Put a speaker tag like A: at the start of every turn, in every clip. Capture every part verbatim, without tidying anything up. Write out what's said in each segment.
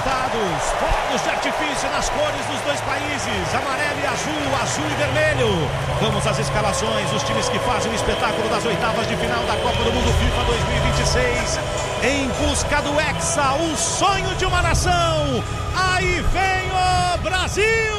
A: resultados. Fogos de artifício nas cores dos dois países, amarelo e azul, azul e vermelho. Vamos às escalações, os times que fazem o espetáculo das oitavas de final da Copa do Mundo FIFA dois mil e vinte e seis. Em busca do Hexa, o sonho de uma nação. Aí vem o Brasil!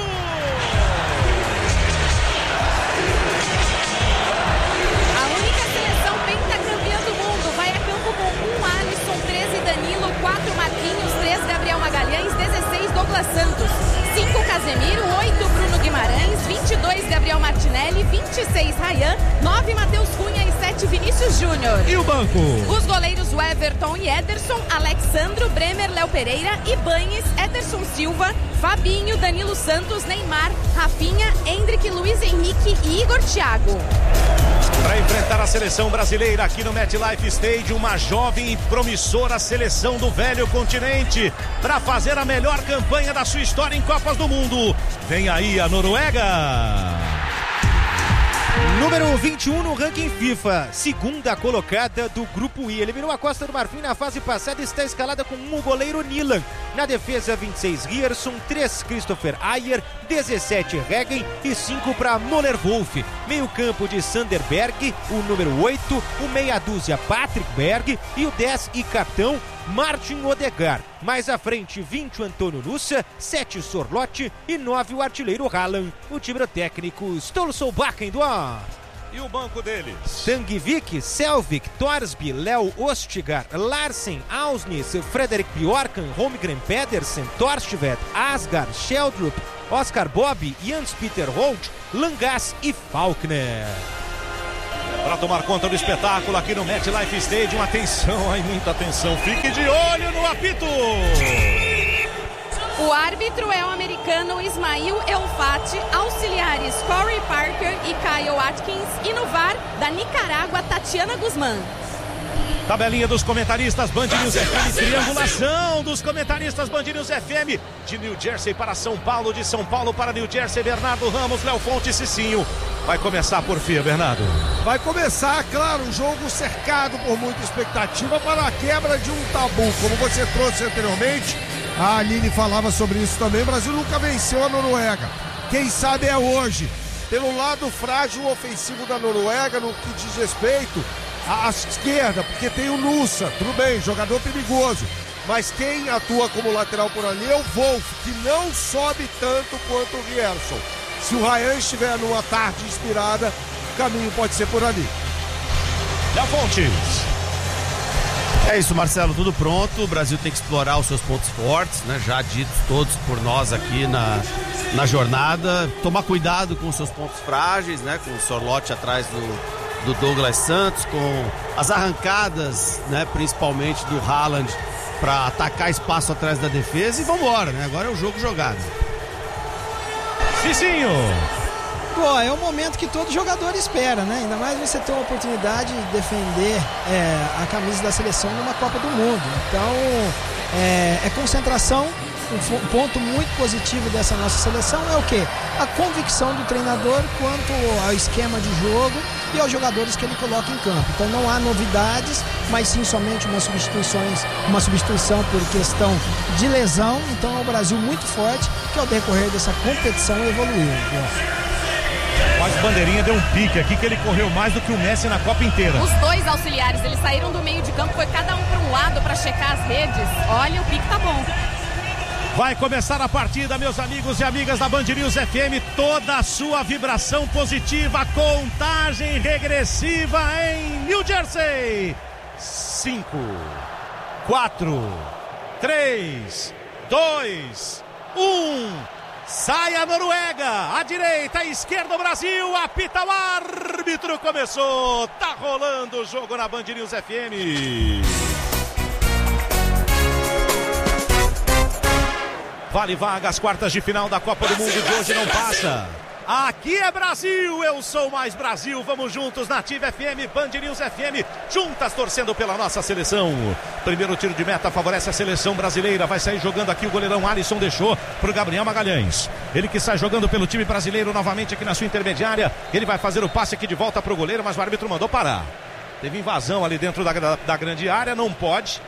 B: Danilo, quatro Marquinhos, três Gabriel Magalhães, dezesseis Douglas Santos, cinco Casemiro, oito Bruno Guimarães, vinte e dois Gabriel Martinelli, vinte e seis Ryan, nove Matheus Cunha e sete Vinícius Júnior.
A: E o banco?
B: Os goleiros Everton e Ederson, Alexandro, Bremer, Léo Pereira, Ibanes, Ederson Silva, Fabinho, Danilo Santos, Neymar, Rafinha, Endrick, Luiz Henrique e Igor Thiago.
A: Para enfrentar a seleção brasileira aqui no MetLife Stadium, uma jovem e promissora seleção do velho continente, para fazer a melhor campanha da sua história em Copas do Mundo. Vem aí a Noruega.
C: Número vinte e um no ranking FIFA, segunda colocada do Grupo I. Eliminou a Costa do Marfim na fase passada e está escalada com um o goleiro Nilan. Na defesa, vinte e seis Rierson, três Christopher Ayer, dezessete Regen e cinco para Moller Wolf. Meio campo de Sanderberg, o número oito, o meia dúzia Patrick Berg e o dez e capitão Martin Odegaard. Mais à frente, vinte o Antônio Nussa, sete Sorlotti e nove o artilheiro Haaland. O time técnico Ståle Solbakken do A.
A: E o banco deles?
C: Tangvik, Selvik, Torsby, Léo Ostigar, Larsen, Ausnis, Frederik Bjorkan, Holmgren Pedersen, Torstvedt, Asgard, Sheldrup, Oscar Bob, Jans Peter Holt, Langas e Faulkner.
A: Para tomar conta do espetáculo aqui no MetLife Stadium, atenção, aí muita atenção, fique de olho no apito.
B: O árbitro é o americano Ismail Elfati, auxiliares Corey Parker e Kyle Atkins e no V A R da Nicarágua, Tatiana Guzmán.
A: Tabelinha dos comentaristas Band News F M, triangulação dos comentaristas Band News F M, de New Jersey para São Paulo, de São Paulo para New Jersey, Bernardo Ramos, Léo Fonte e Cicinho. Vai começar por fim, Bernardo.
D: Vai começar, claro, um jogo cercado por muita expectativa para a quebra de um tabu, como você trouxe anteriormente. A Aline falava sobre isso também. O Brasil nunca venceu a Noruega. Quem sabe é hoje. Pelo lado frágil ofensivo da Noruega, no que diz respeito à esquerda, porque tem o Nussa, tudo bem, jogador perigoso. Mas quem atua como lateral por ali é o Wolf, que não sobe tanto quanto o Rierson. Se o Ryan estiver numa tarde inspirada, o caminho pode ser por ali.
A: Léo Fontes.
E: É isso, Marcelo, tudo pronto. O Brasil tem que explorar os seus pontos fortes, né? Já ditos todos por nós aqui na, na jornada. Tomar cuidado com os seus pontos frágeis, né? Com o Sorlotti atrás do, do Douglas Santos, com as arrancadas, né? Principalmente do Haaland, para atacar espaço atrás da defesa. E vambora, né? Agora é o jogo jogado.
A: Cicinho.
F: Pô, é o momento que todo jogador espera, né? Ainda mais você ter uma oportunidade de defender é, a camisa da seleção numa Copa do Mundo. Então, é, é concentração. Um ponto muito positivo dessa nossa seleção é o quê? A convicção do treinador quanto ao esquema de jogo e aos jogadores que ele coloca em campo. Então não há novidades, mas sim somente uma, substituições, uma substituição por questão de lesão. Então é o Brasil muito forte que ao decorrer dessa competição evoluiu.
A: Mas o Bandeirinha deu um pique aqui que ele correu mais do que o Messi na Copa inteira.
B: Os dois auxiliares, eles saíram do meio de campo, foi cada um para um lado para checar as redes. Olha, o pique tá bom.
A: Vai começar a partida, meus amigos e amigas da Band News F M, toda a sua vibração positiva, contagem regressiva em New Jersey. Cinco, quatro, três, dois, um. Sai a Noruega, à direita, à esquerda o Brasil, apita o árbitro, começou, tá rolando o jogo na Band News F M. Vale vaga às quartas de final da Copa do Mundo de hoje, não passa. Aqui é Brasil, eu sou mais Brasil, vamos juntos na Ativa F M, Band News F M, juntas torcendo pela nossa seleção. Primeiro tiro de meta favorece a seleção brasileira, vai sair jogando aqui o goleirão Alisson, deixou pro Gabriel Magalhães. Ele que sai jogando pelo time brasileiro novamente aqui na sua intermediária, ele vai fazer o passe aqui de volta pro goleiro, mas o árbitro mandou parar. Teve invasão ali dentro da, da, da grande área, não pode.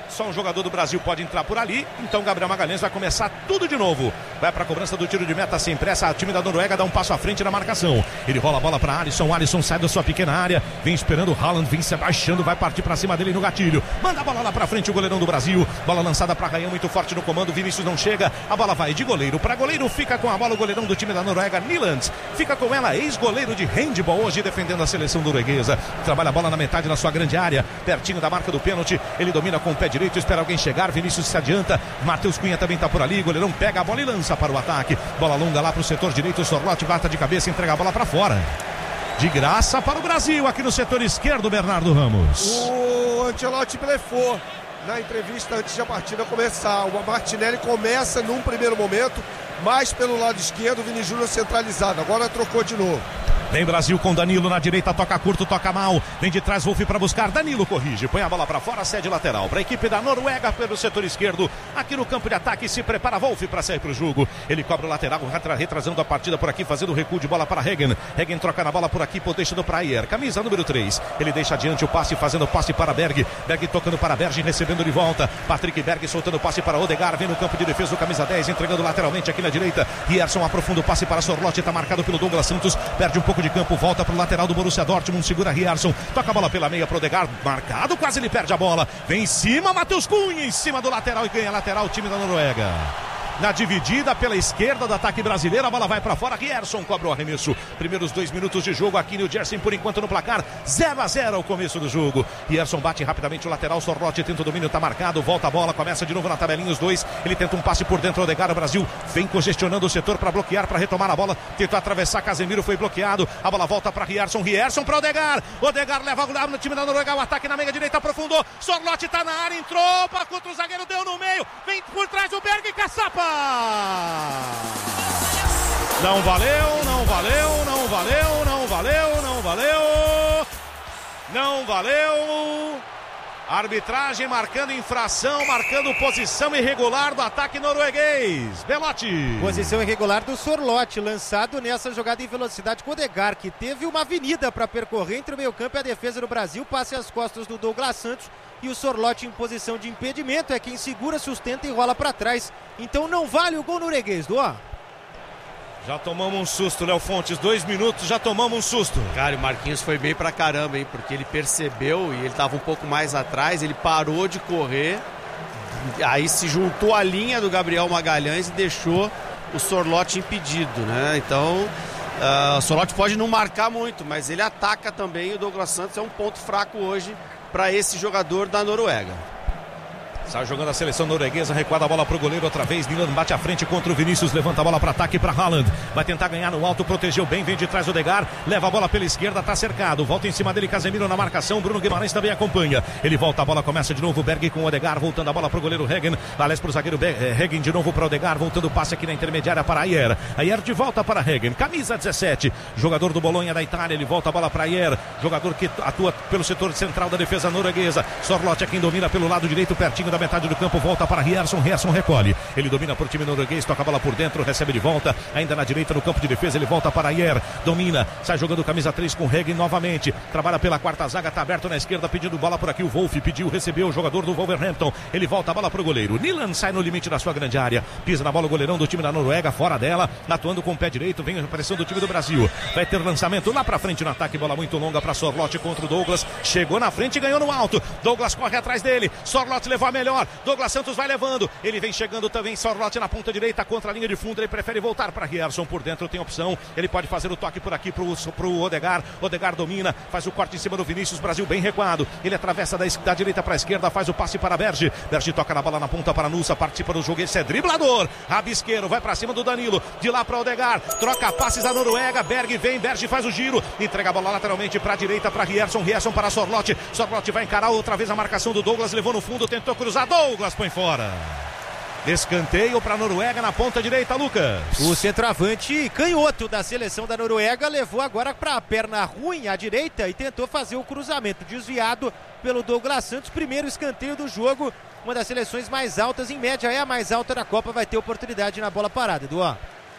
A: Só um jogador do Brasil pode entrar por ali. Então Gabriel Magalhães vai começar tudo de novo. Vai para a cobrança do tiro de meta sem pressa. O time da Noruega dá um passo à frente na marcação. Ele rola a bola para Alisson. Alisson sai da sua pequena área. Vem esperando o Haaland. Vem se abaixando. Vai partir para cima dele no gatilho. Manda a bola lá para frente o goleirão do Brasil. Bola lançada para Ryan, muito forte no comando. Vinícius não chega. A bola vai de goleiro para goleiro. Fica com a bola o goleirão do time da Noruega, Nyland. Fica com ela, ex-goleiro de handball hoje, defendendo a seleção norueguesa. Trabalha a bola na metade da sua grande área. Pertinho da marca do pênalti. Ele domina com o pé direito. Espera alguém chegar. Vinícius se adianta. Matheus Cunha também está por ali. Goleirão pega a bola e lança para o ataque. Bola longa lá para o setor direito. O Sorloth bata de cabeça e entrega a bola para fora. De graça para o Brasil aqui no setor esquerdo, Bernardo Ramos.
D: O Ancelotti blefou na entrevista antes da partida começar. O Martinelli começa num primeiro momento mais pelo lado esquerdo, o Vini Júnior centralizado. Agora trocou de novo.
A: Vem Brasil com Danilo na direita, toca curto, toca mal. Vem de trás, Wolf para buscar. Danilo corrige, põe a bola para fora, cede lateral para a equipe da Noruega pelo setor esquerdo. Aqui no campo de ataque se prepara Wolf para sair para o jogo. Ele cobra o lateral, retrasando a partida por aqui, fazendo o recuo de bola para Hagen. Hagen troca na bola por aqui, deixando para Ayer. Camisa número três. Ele deixa adiante o passe, fazendo o passe para Berg. Berg tocando para Berg, recebendo de volta. Patrick Berg soltando o passe para Odegaard. Vem no campo de defesa o camisa dez, entregando lateralmente aqui na direita. Rierson aprofunda o passe para Sorloth, está marcado pelo Douglas Santos. Perde um pouco de campo, volta para o lateral do Borussia Dortmund, segura Rierson, toca a bola pela meia para Odegaard, marcado, quase ele perde a bola. Vem em cima, Matheus Cunha em cima do lateral e ganha lateral o time da Noruega. Na dividida pela esquerda do ataque brasileiro, a bola vai para fora. Rierson cobra o arremesso. Primeiros dois minutos de jogo aqui no New Jersey, por enquanto no placar zero a zero ao começo do jogo. Rierson bate rapidamente o lateral, Sorloth tenta o domínio, está marcado, volta a bola, começa de novo na tabelinha os dois. Ele tenta um passe por dentro, Odegaard, o Brasil vem congestionando o setor para bloquear, para retomar a bola. Tentou atravessar, Casemiro foi bloqueado. A bola volta para Rierson, Rierson para Odegaard. Odegaard leva o no time da Noruega, o ataque na meia direita, aprofundou. Sorloth está na área, entrou para contra o zagueiro, deu no meio. Vem por trás o Berg, caçapa. Não valeu, não valeu, não valeu, não valeu, não valeu, não valeu. Arbitragem marcando infração, marcando posição irregular do ataque norueguês. Belotti.
C: Posição irregular do Sorloth, lançado nessa jogada em velocidade com o Odegaard, que teve uma avenida para percorrer entre o meio-campo e a defesa do Brasil, passe às costas do Douglas Santos. E o Sorloth em posição de impedimento, é quem segura, sustenta e rola para trás. Então não vale o gol norueguês, Duó.
A: Já tomamos um susto, Léo Fontes, dois minutos, já tomamos um susto.
E: Cara, o Marquinhos foi bem pra caramba, hein, porque ele percebeu e ele tava um pouco mais atrás, ele parou de correr, aí se juntou à linha do Gabriel Magalhães e deixou o Sorloth impedido, né? Então, uh, o Sorloth pode não marcar muito, mas ele ataca também, e o Douglas Santos é um ponto fraco hoje para esse jogador da Noruega.
A: Sai jogando a seleção norueguesa, recuada a bola pro goleiro outra vez, Nyland bate à frente contra o Vinícius, levanta a bola para ataque para Haaland, vai tentar ganhar no alto, protegeu bem, vem de trás o Odegaard, leva a bola pela esquerda, tá cercado, volta em cima dele Casemiro na marcação, Bruno Guimarães também acompanha, ele volta a bola, começa de novo Berg com o Odegaard, voltando a bola pro goleiro Hagen, aliás pro zagueiro Hagen de novo para o Odegaard, voltando o passe aqui na intermediária para Ayer, Ayer de volta para Hagen, camisa dezessete, jogador do Bolonha da Itália, ele volta a bola para Ayer, jogador que atua pelo setor central da defesa norueguesa, Sorloth é quem domina pelo lado direito, pertinho da metade do campo, volta para Rierson, Rierson recolhe, ele domina por time norueguês, toca a bola por dentro, recebe de volta, ainda na direita no campo de defesa, ele volta para Ayer, domina, sai jogando camisa três com Hagen novamente, trabalha pela quarta zaga, tá aberto na esquerda, pedindo bola por aqui, o Wolf pediu, recebeu o jogador do Wolverhampton, ele volta a bola pro goleiro, Nyland sai no limite da sua grande área, pisa na bola o goleirão do time da Noruega, fora dela, atuando com o pé direito, vem a pressão do time do Brasil, vai ter lançamento lá pra frente no ataque, bola muito longa pra Sorloth contra o Douglas, chegou na frente e ganhou no alto, Douglas corre atrás dele, Sorloth levou a melhor, Douglas Santos vai levando, ele vem chegando também, Sorloth na ponta direita contra a linha de fundo, ele prefere voltar para Rierson por dentro, tem opção, ele pode fazer o toque por aqui pro, pro Odegaard, Odegaard domina, faz o corte em cima do Vinícius, Brasil bem recuado, ele atravessa da, da direita para a esquerda, faz o passe para Berge, Berge toca na bola na ponta para Nusa, participa do jogo, esse é driblador, rabisqueiro, vai para cima do Danilo, de lá para Odegaard, troca passes da Noruega, Berg vem, Berge faz o giro, entrega a bola lateralmente para a direita para Rierson, Rierson para Sorloth, Sorloth vai encarar outra vez a marcação do Douglas, levou no fundo, tentou cruzar, Douglas põe fora. Escanteio para a Noruega na ponta direita, Lucas.
C: O centroavante canhoto da seleção da Noruega levou agora para a perna ruim à direita e tentou fazer o cruzamento desviado pelo Douglas Santos. Primeiro escanteio do jogo, uma das seleções mais altas, em média é a mais alta da Copa, vai ter oportunidade na bola parada, Eduardo.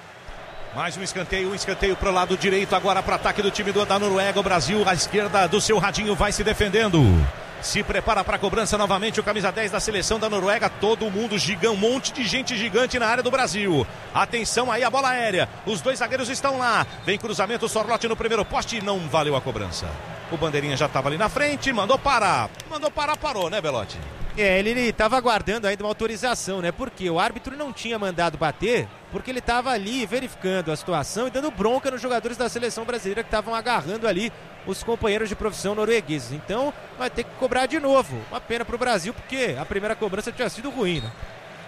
A: Mais um escanteio, um escanteio para o lado direito agora para ataque do time do, da Noruega. O Brasil à esquerda do seu radinho vai se defendendo. Se prepara para a cobrança novamente o camisa dez da seleção da Noruega. Todo mundo gigante, um monte de gente gigante na área do Brasil. Atenção aí a bola aérea. Os dois zagueiros estão lá. Vem cruzamento, Sorloth no primeiro poste e não valeu a cobrança. O bandeirinha já estava ali na frente, mandou parar. Mandou parar, parou, né, Belotti?
C: É, ele estava aguardando ainda uma autorização, né? Porque o árbitro não tinha mandado bater, porque ele estava ali verificando a situação e dando bronca nos jogadores da seleção brasileira que estavam agarrando ali os companheiros de profissão noruegueses. Então vai ter que cobrar de novo. Uma pena para o Brasil, porque a primeira cobrança tinha sido ruim, né?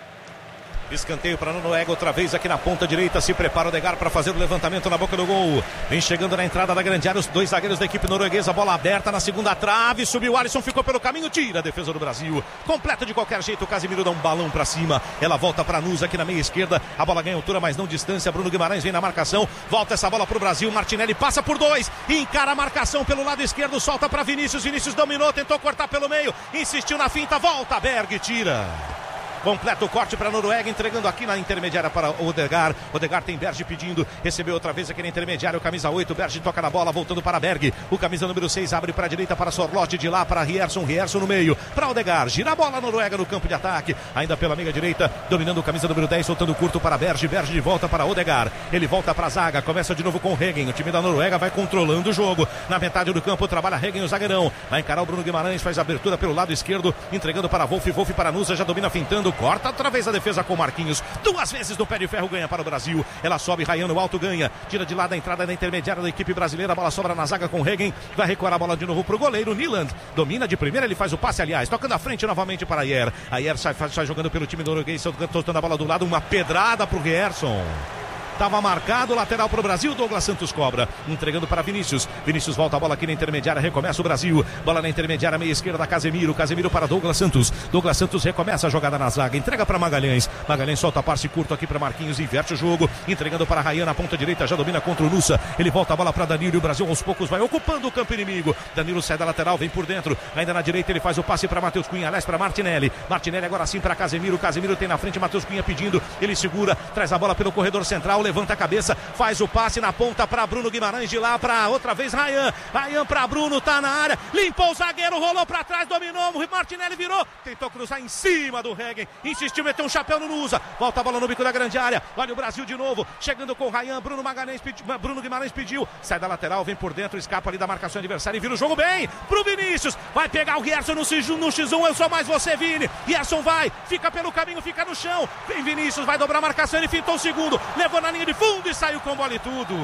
A: Escanteio para a Noruega, outra vez aqui na ponta direita. Se prepara o Odegaard para fazer o levantamento na boca do gol. Vem chegando na entrada da grande área os dois zagueiros da equipe norueguesa. Bola aberta na segunda trave. Subiu o Alisson, ficou pelo caminho. Tira a defesa do Brasil. Completa de qualquer jeito. O Casemiro dá um balão para cima. Ela volta para Nusa aqui na meia esquerda. A bola ganha altura, mas não distância. Bruno Guimarães vem na marcação. Volta essa bola para o Brasil. Martinelli passa por dois. Encara a marcação pelo lado esquerdo. Solta para Vinícius. Vinícius dominou, tentou cortar pelo meio. Insistiu na finta. Volta Berg, tira. Completa o corte para a Noruega, entregando aqui na intermediária para o Odegaard. Odegaard tem Berge pedindo, recebeu outra vez aqui na intermediária o camisa oito, Berge toca na bola, voltando para Berg. O camisa número seis abre para a direita para Sorloth, de lá para Rierson, Rierson no meio, para Odegaard, gira a bola a Noruega no campo de ataque, ainda pela meia direita, dominando o camisa número dez, soltando curto para Berge, Berge de volta para Odegaard. Ele volta para a zaga, começa de novo com Hegen, o time da Noruega vai controlando o jogo. Na metade do campo trabalha Hegen, o zagueirão, vai encarar o Bruno Guimarães, faz a abertura pelo lado esquerdo, entregando para Wolf, Wolf para Nusa, já domina fintando, corta outra vez a defesa com Marquinhos, duas vezes no pé de ferro, ganha para o Brasil, ela sobe, Ryan no alto, ganha, tira de lá da entrada da intermediária da equipe brasileira, a bola sobra na zaga com Hegen, vai recuar a bola de novo para o goleiro, Nyland, domina de primeira, ele faz o passe, aliás, tocando à frente novamente para Ayer, Ayer sai, sai jogando pelo time norueguês, soltando a bola do lado, uma pedrada para o Rierson. Estava marcado, lateral para o Brasil, Douglas Santos cobra, entregando para Vinícius, Vinícius volta a bola aqui na intermediária, recomeça o Brasil, bola na intermediária, meia esquerda, Casemiro, Casemiro para Douglas Santos, Douglas Santos recomeça a jogada na zaga, entrega para Magalhães, Magalhães solta a passe curto aqui para Marquinhos, inverte o jogo, entregando para Ryan na ponta direita, já domina contra o Nusa, ele volta a bola para Danilo e o Brasil aos poucos vai ocupando o campo inimigo, Danilo sai da lateral, vem por dentro, ainda na direita ele faz o passe para Matheus Cunha, aliás para Martinelli, Martinelli agora sim para Casemiro, Casemiro tem na frente Matheus Cunha pedindo, ele segura, traz a bola pelo corredor central, levanta a cabeça, faz o passe na ponta para Bruno Guimarães, de lá para outra vez Ryan, Ryan para Bruno, tá na área, limpou o zagueiro, rolou para trás, dominou, Martinelli virou, tentou cruzar em cima do Hegen, insistiu, meteu um chapéu no Nusa, volta a bola no bico da grande área, olha o Brasil de novo, chegando com Ryan, Bruno Magalhães pediu, Bruno Guimarães pediu, sai da lateral, vem por dentro, escapa ali da marcação adversária e vira o jogo bem, pro Vinícius, vai pegar o Rierson no, no xis um, eu sou mais você, Vini, Rierson vai, fica pelo caminho, fica no chão, vem Vinícius, vai dobrar a marcação, ele fintou o segundo, levou na linha de fundo e saiu com bola e tudo.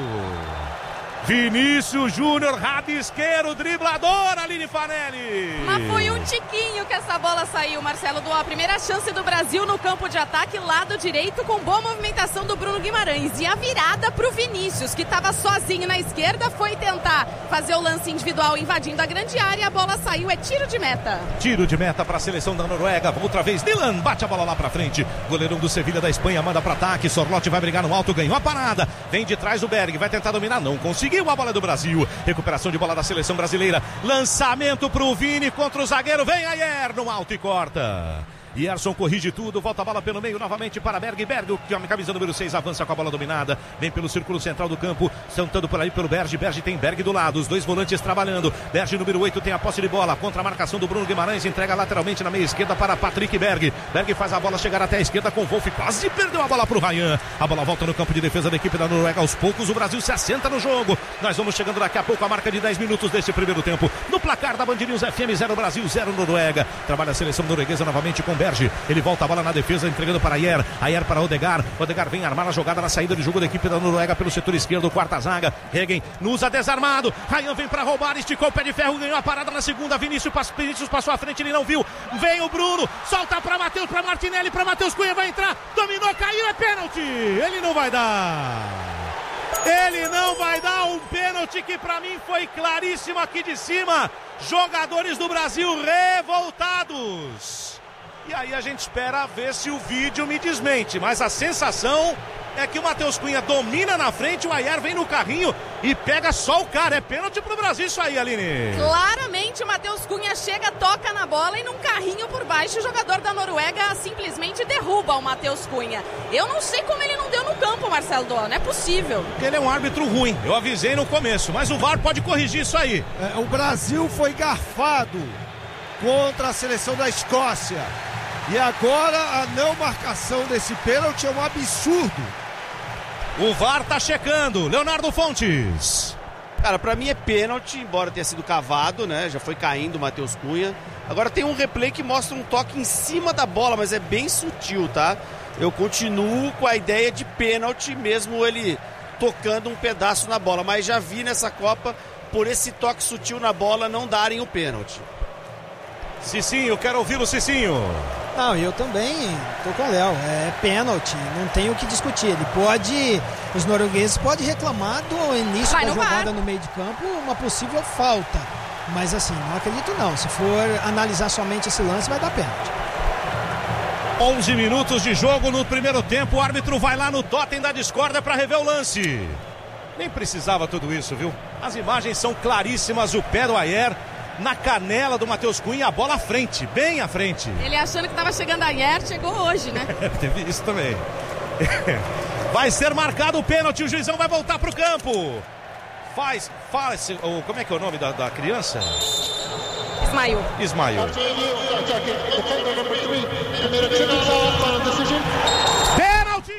A: Vinícius Júnior, rabisqueiro, driblador, Aline Fanelli.
B: Mas foi um tiquinho que essa bola saiu, Marcelo Duó. A primeira chance do Brasil no campo de ataque, lado direito, com boa movimentação do Bruno Guimarães. E a virada pro Vinícius, que estava sozinho na esquerda, foi tentar fazer o lance individual invadindo a grande área. A bola saiu, é tiro de meta.
A: Tiro de meta para a seleção da Noruega. Outra vez, Dylan bate a bola lá para frente. Goleirão do Sevilha da Espanha manda para ataque. Sorloth vai brigar no alto, ganhou a parada. Vem de trás o Berg, vai tentar dominar, não conseguiu. A bola do Brasil, recuperação de bola da seleção brasileira, lançamento pro Vini contra o zagueiro, vem Ayer no alto e corta. Rierson corrige tudo, volta a bola pelo meio novamente para Berg, Berg, a camisa número seis avança com a bola dominada, vem pelo círculo central do campo, sentando por aí pelo Berg, Berg tem Berg do lado, os dois volantes trabalhando, Berg número oito tem a posse de bola, contra a marcação do Bruno Guimarães, entrega lateralmente na meia esquerda para Patrick Berg, Berg faz a bola chegar até a esquerda com o Wolf, quase perdeu a bola para o Ryan, a bola volta no campo de defesa da equipe da Noruega, aos poucos o Brasil se assenta no jogo, nós vamos chegando daqui a pouco a marca de dez minutos desse primeiro tempo, no placar da Band News F M, zero Brasil, zero Noruega, trabalha a seleção norueguesa novamente com Berg, ele volta a bola na defesa, entregando para Ayer, Ayer para Odegaard, Odegaard vem armar a jogada na saída de jogo da equipe da Noruega pelo setor esquerdo, quarta zaga, Hegen, Nusa desarmado, Ryan vem para roubar, esticou o pé de ferro, ganhou a parada na segunda, Vinícius, Vinícius passou à frente, ele não viu, vem o Bruno, solta para Matheus, para Martinelli, para Matheus Cunha, vai entrar, dominou, caiu, é pênalti, ele não vai dar. Ele não vai dar um pênalti que para mim foi claríssimo aqui de cima. Jogadores do Brasil revoltados. E aí a gente espera ver se o vídeo me desmente, mas a sensação é que o Matheus Cunha domina na frente, o Ayer vem no carrinho e pega só o cara. É pênalti pro Brasil isso aí, Aline.
B: Claramente o Matheus Cunha chega, toca na bola e num carrinho por baixo o jogador da Noruega simplesmente derruba o Matheus Cunha. Eu não sei como ele não deu no campo, Marcelo Duó, não é possível.
A: Ele é um árbitro ruim, eu avisei no começo, mas o V A R pode corrigir isso aí.
D: É, o Brasil foi garfado contra a seleção da Escócia. E agora a não marcação desse pênalti é um absurdo.
A: O V A R tá checando. Leonardo Fontes.
E: Cara, pra mim é pênalti, embora tenha sido cavado, né? Já foi caindo o Matheus Cunha. Agora tem um replay que mostra um toque em cima da bola, mas é bem sutil, tá? Eu continuo com a ideia de pênalti, mesmo ele tocando um pedaço na bola. Mas já vi nessa Copa, por esse toque sutil na bola, não darem o pênalti.
A: Cicinho, quero ouvir o Cicinho.
F: Não, eu também tô com o Léo, é pênalti, não tem o que discutir. Ele pode, os noruegueses podem reclamar do início
B: Vai
F: da
B: no
F: jogada
B: V A R.
F: no meio de campo, uma possível falta. Mas assim, não acredito não, se for analisar somente esse lance vai dar pênalti.
A: onze minutos de jogo no primeiro tempo, o árbitro vai lá no totem da discórdia para rever o lance. Nem precisava tudo isso, viu? As imagens são claríssimas, o pé do Ayer na canela do Matheus Cunha, a bola à frente, bem à frente.
B: Ele achando que estava chegando ayer, chegou hoje, né?
A: Teve isso também. Vai ser marcado o pênalti, o juizão vai voltar pro campo. Faz, faz, oh, como é que é o nome da, da criança?
B: Ismael.
A: Ismael. Pênalti!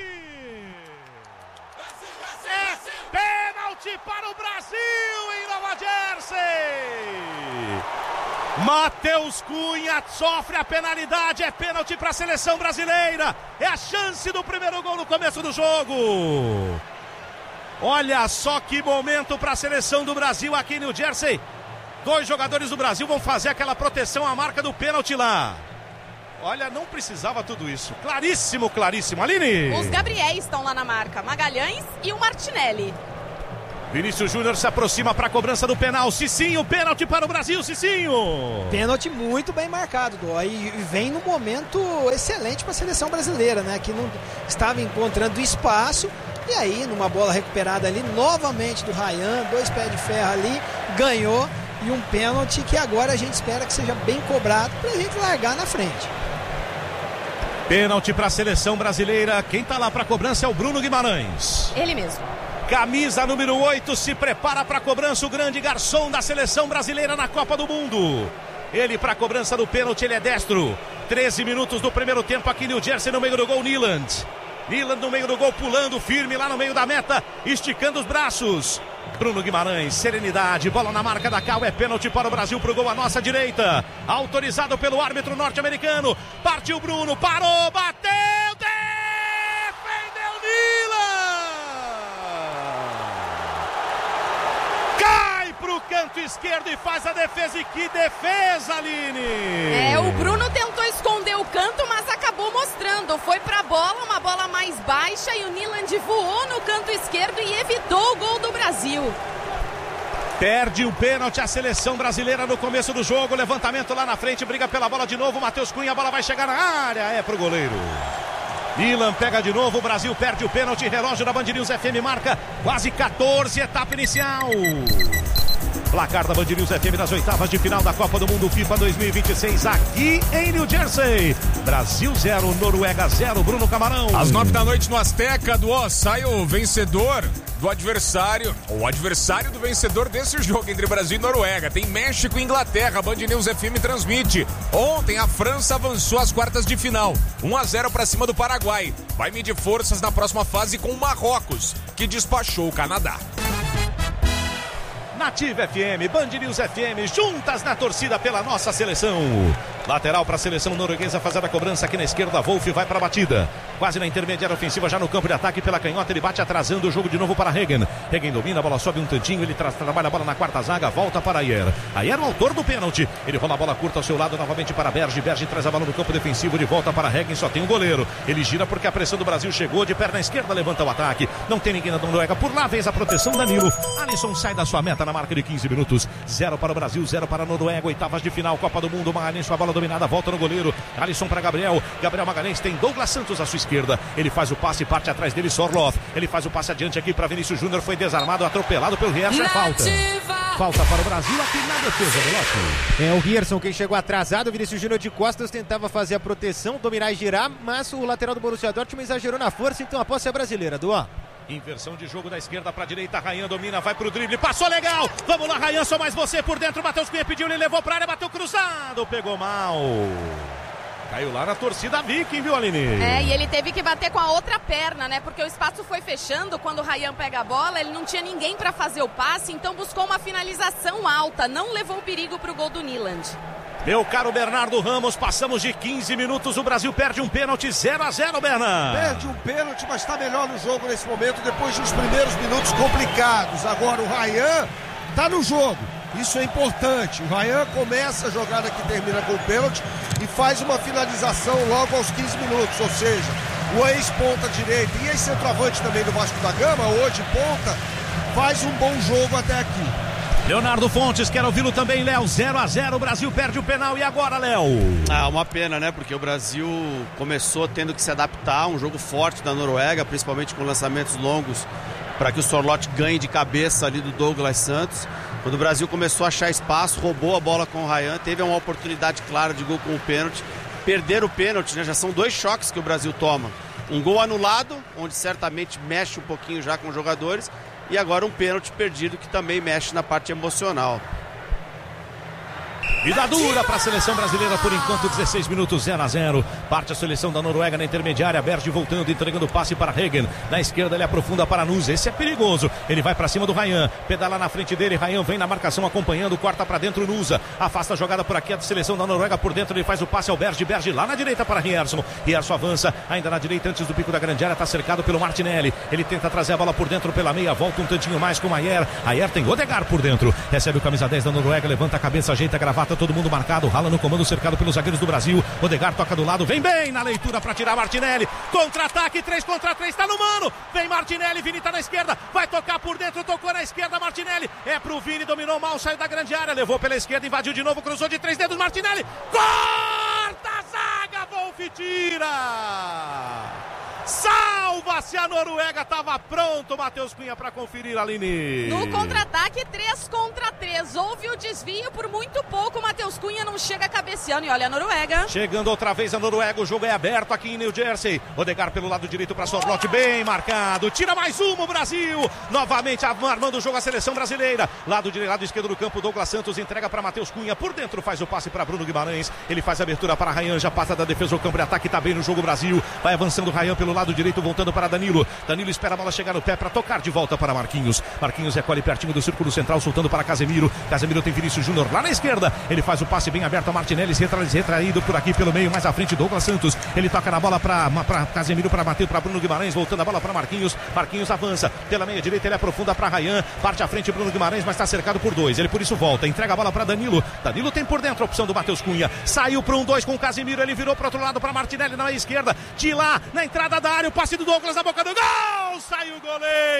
A: É pênalti para o Brasil em Nova Jersey! Matheus Cunha sofre a penalidade, é pênalti para a seleção brasileira. É a chance do primeiro gol no começo do jogo. Olha só que momento para a seleção do Brasil aqui em New Jersey. Dois jogadores do Brasil vão fazer aquela proteção à marca do pênalti lá. Olha, não precisava tudo isso. Claríssimo, claríssimo. Aline!
B: Os Gabriéis estão lá na marca, Magalhães e o Martinelli.
A: Vinícius Júnior se aproxima para a cobrança do penal. Cicinho, pênalti para o Brasil, Cicinho.
F: Pênalti muito bem marcado, Dó, e vem num momento excelente para a seleção brasileira, né? Que não estava encontrando espaço. E aí, numa bola recuperada ali, novamente do Ryan, dois pés de ferro ali, ganhou. E um pênalti que agora a gente espera que seja bem cobrado para a gente largar na frente.
A: Pênalti para a seleção brasileira. Quem está lá para a cobrança é o Bruno Guimarães.
B: Ele mesmo.
A: Camisa número oito se prepara para a cobrança, o grande garçom da seleção brasileira na Copa do Mundo. Ele para a cobrança do pênalti, ele é destro. treze minutos do primeiro tempo aqui em New Jersey, no meio do gol, Nyland. Nyland no meio do gol, pulando firme lá no meio da meta, esticando os braços. Bruno Guimarães, serenidade, bola na marca da Cal, é pênalti para o Brasil, pro gol à nossa direita. Autorizado pelo árbitro norte-americano. Partiu Bruno, parou, bateu, defendeu Nyland. Cai pro canto esquerdo e faz a defesa, e que defesa, Aline!
B: É, o Bruno tentou esconder o canto, mas acabou mostrando. Foi pra bola, uma bola mais baixa, e o Nyland voou no canto esquerdo e evitou o gol do Brasil.
A: Perde o pênalti a seleção brasileira no começo do jogo. Levantamento lá na frente, briga pela bola de novo. Matheus Cunha, a bola vai chegar na área, é pro goleiro. Nyland pega de novo, o Brasil perde o pênalti. Relógio da Band News F M marca quase quatorze, etapa inicial. Placar da Band News F M nas oitavas de final da Copa do Mundo FIFA dois mil e vinte e seis aqui em New Jersey. Brasil zero, Noruega zero, Bruno Camarão.
G: Às nove da noite no Azteca, do ó, sai o vencedor do adversário, o adversário do vencedor desse jogo entre Brasil e Noruega. Tem México e Inglaterra, a Band News F M transmite. Ontem a França avançou às quartas de final, um a zero para cima do Paraguai. Vai medir forças na próxima fase com o Marrocos, que despachou o Canadá.
A: Nativa F M, Band News F M, juntas na torcida pela nossa seleção. Lateral para a seleção norueguesa fazer a cobrança aqui na esquerda. Wolf vai para a batida. Quase na intermediária ofensiva, já no campo de ataque pela canhota. Ele bate atrasando o jogo de novo para Regen. Regen domina, a bola sobe um tantinho. Ele tra trabalha a bola na quarta zaga. Volta para Ayer. Ayer, o autor do pênalti. Ele rola a bola curta ao seu lado novamente para Berge. Berge traz a bola no campo defensivo. De volta para Regen. Só tem um goleiro. Ele gira porque a pressão do Brasil chegou. De perna esquerda levanta o ataque. Não tem ninguém na Noruega. Por lá vez a proteção Danilo. Alisson sai da sua meta na marca de quinze minutos. Zero para o Brasil, zero para a Noruega. Oitavas de final, Copa do Mundo. Magalhães com a bola dominada. Volta no goleiro. Alisson para Gabriel. Gabriel Magalhães tem Douglas Santos à sua esquerda. Ele faz o passe, parte atrás dele, Sorloth. Ele faz o passe adiante aqui para Vinícius Júnior. Foi desarmado, atropelado pelo Rierson. É falta. Falta para o Brasil aqui na defesa, Velote.
C: É o Rierson quem chegou atrasado. O Vinícius Júnior de costas tentava fazer a proteção, dominar e girar, mas o lateral do Borussia Dortmund exagerou na força, então a posse é brasileira, Duó.
A: Inversão de jogo da esquerda para a direita. Rayan domina, vai pro drible, passou legal. Vamos lá, Rayan, só mais você por dentro. Matheus Cunha pediu, ele levou pra área, bateu cruzado, pegou mal. Caiu lá na torcida Viking, viu, Aline?
B: É, e ele teve que bater com a outra perna, né? Porque o espaço foi fechando. Quando o Rayan pega a bola, ele não tinha ninguém para fazer o passe, então buscou uma finalização alta. Não levou o perigo pro gol do Niland.
A: Meu caro Bernardo Ramos, passamos de quinze minutos, o Brasil perde um pênalti, zero a zero, Bernardo.
D: Perde um pênalti, mas está melhor no jogo nesse momento, depois dos primeiros minutos complicados. Agora o Rayan está no jogo, isso é importante. O Rayan começa a jogada que termina com o pênalti e faz uma finalização logo aos quinze minutos, ou seja, o ex-ponta direito e ex-centroavante também do Vasco da Gama, hoje ponta, faz um bom jogo até aqui.
A: Leonardo Fontes, quero ouvi-lo também, Léo. zero a zero, o Brasil perde o penal. E agora, Léo?
E: Ah, uma pena, né? Porque o Brasil começou tendo que se adaptar a um jogo forte da Noruega, principalmente com lançamentos longos, para que o Sorloth ganhe de cabeça ali do Douglas Santos. Quando o Brasil começou a achar espaço, roubou a bola com o Rayan, teve uma oportunidade clara de gol com o pênalti. Perder o pênalti, né? Já são dois choques que o Brasil toma. Um gol anulado, onde certamente mexe um pouquinho já com os jogadores, e agora um pênalti perdido que também mexe na parte emocional.
A: Vida dura para a seleção brasileira por enquanto, dezesseis minutos, zero a zero. Parte a seleção da Noruega na intermediária. Berge voltando, entregando o passe para Hagen. Na esquerda ele aprofunda para Nuz. Esse é perigoso. Ele vai para cima do Rayan. Pedala na frente dele. Rayan vem na marcação acompanhando. Corta para dentro Nusa. Afasta a jogada por aqui. A seleção da Noruega por dentro. Ele faz o passe ao Berge. Berge lá na direita para Rierson. Rierson avança ainda na direita antes do pico da grande área. Está cercado pelo Martinelli. Ele tenta trazer a bola por dentro pela meia. Volta um tantinho mais com o Ayer. Ayer tem Odegaard por dentro. Recebe o camisa dez da Noruega. Levanta a cabeça, ajeita a gravata. Todo mundo marcado, rala no comando, cercado pelos zagueiros do Brasil. Odegaard toca do lado, vem bem na leitura para tirar Martinelli. Contra-ataque, três contra três, tá no mano. Vem Martinelli, Vini tá na esquerda, vai tocar por dentro, tocou na esquerda, Martinelli. É pro Vini, dominou mal, saiu da grande área, levou pela esquerda, invadiu de novo, cruzou de três dedos, Martinelli. Corta a zaga, Wolf tira. Salva-se, a Noruega, estava pronto, Matheus Cunha, para conferir, Aline.
B: No contra-ataque, três contra três. Houve o desvio por muito pouco. Matheus Cunha não chega cabeceando. E olha a Noruega.
A: Chegando outra vez a Noruega. O jogo é aberto aqui em New Jersey. Odegaard pelo lado direito para Sorloth. Bem marcado. Tira mais uma o Brasil. Novamente armando o jogo a seleção brasileira. Lado direito, lado esquerdo do campo. Douglas Santos entrega para Matheus Cunha. Por dentro faz o passe para Bruno Guimarães. Ele faz a abertura para Rayan. Já passa da defesa o campo de ataque. Tá bem no jogo Brasil. Vai avançando Rayan pelo lado direito. Voltando para Danilo. Danilo espera a bola chegar no pé para tocar de volta para Marquinhos. Marquinhos recolhe pertinho do círculo central, soltando para Casemiro. Casemiro tem Vinícius Júnior lá na esquerda. Ele faz o passe bem aberto a Martinelli, retraído por aqui pelo meio, mais à frente Douglas Santos. Ele toca na bola para Casemiro, para bater para Bruno Guimarães, voltando a bola para Marquinhos. Marquinhos avança pela meia direita, ele aprofunda para Rayan. Parte à frente Bruno Guimarães, mas está cercado por dois. Ele por isso volta, entrega a bola para Danilo. Danilo tem por dentro a opção do Matheus Cunha. Saiu para um dois com o Casemiro, ele virou para outro lado para Martinelli na esquerda. De lá, na entrada da área, o passe do Douglas na boca do gol. Saiu o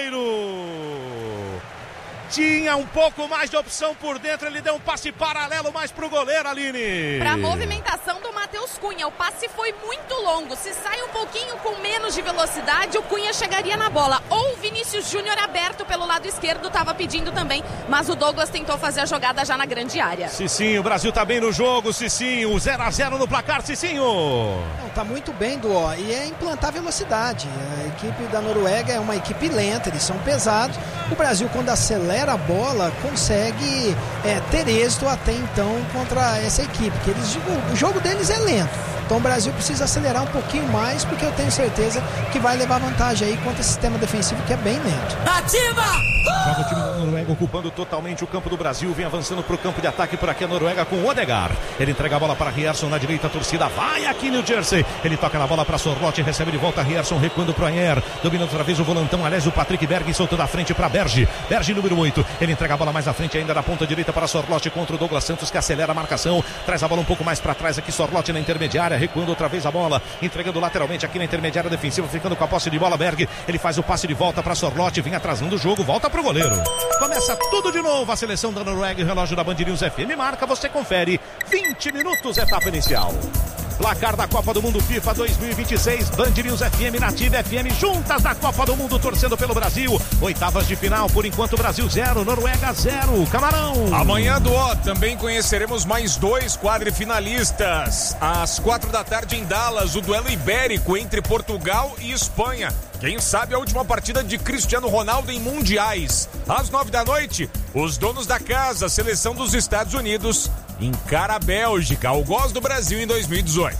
A: goleiro. Tinha um pouco mais de opção por dentro, ele deu um passe paralelo mais pro goleiro, Aline.
B: Pra movimentação do Matheus Cunha, o passe foi muito longo. Se sai um pouquinho com menos de velocidade, o Cunha chegaria na bola. Ou o Vinícius Júnior aberto pelo lado esquerdo, tava pedindo também, mas o Douglas tentou fazer a jogada já na grande área.
A: Cicinho, o Brasil tá bem no jogo, Cicinho, zero a zero no placar, Cicinho.
F: Não, tá muito bem, Duó, e é implantar velocidade. A equipe da Noruega é uma equipe lenta, eles são pesados. O Brasil, quando acelera a bola, consegue é, ter êxito até então contra essa equipe, que eles, o, o jogo deles é lento, então o Brasil precisa acelerar um pouquinho mais, porque eu tenho certeza que vai levar vantagem aí contra esse sistema defensivo que é bem lento.
A: Ativa! Joga o time da Noruega ocupando totalmente o campo do Brasil, vem avançando para o campo de ataque por aqui a Noruega com o Odegaard. Ele entrega a bola para Rierson na direita, a torcida vai aqui no Jersey. Ele toca na bola para Sorloth, recebe de volta Rierson, recuando para o Ayer, dominando outra vez o volantão, aliás o Patrick Berg soltando a frente para Berge. Berge número oito, ele entrega a bola mais à frente ainda na ponta direita para Sorloth contra o Douglas Santos, que acelera a marcação, traz a bola um pouco mais para trás aqui, Sorloth na intermediária, recuando outra vez a bola, entregando lateralmente aqui na intermediária defensiva, ficando com a posse de bola. Berg, ele faz o passe de volta para Sorloth, vem atrasando o jogo, volta pro goleiro. Começa tudo de novo a seleção da Noruega, o relógio da Band News F M marca, você confere, vinte minutos, etapa inicial. Placar da Copa do Mundo FIFA dois mil e vinte e seis, Band News F M, Nativa F M, juntas da Copa do Mundo, torcendo pelo Brasil. Oitavas de final, por enquanto Brasil zero, Noruega zero, Camarão.
G: Amanhã do O também conheceremos mais dois quadrifinalistas. Às quatro da tarde em Dallas, o duelo ibérico entre Portugal e Espanha. Quem sabe a última partida de Cristiano Ronaldo em mundiais. Às nove da noite, os donos da casa, a seleção dos Estados Unidos, encara a Bélgica, algoz do Brasil em dois mil e dezoito.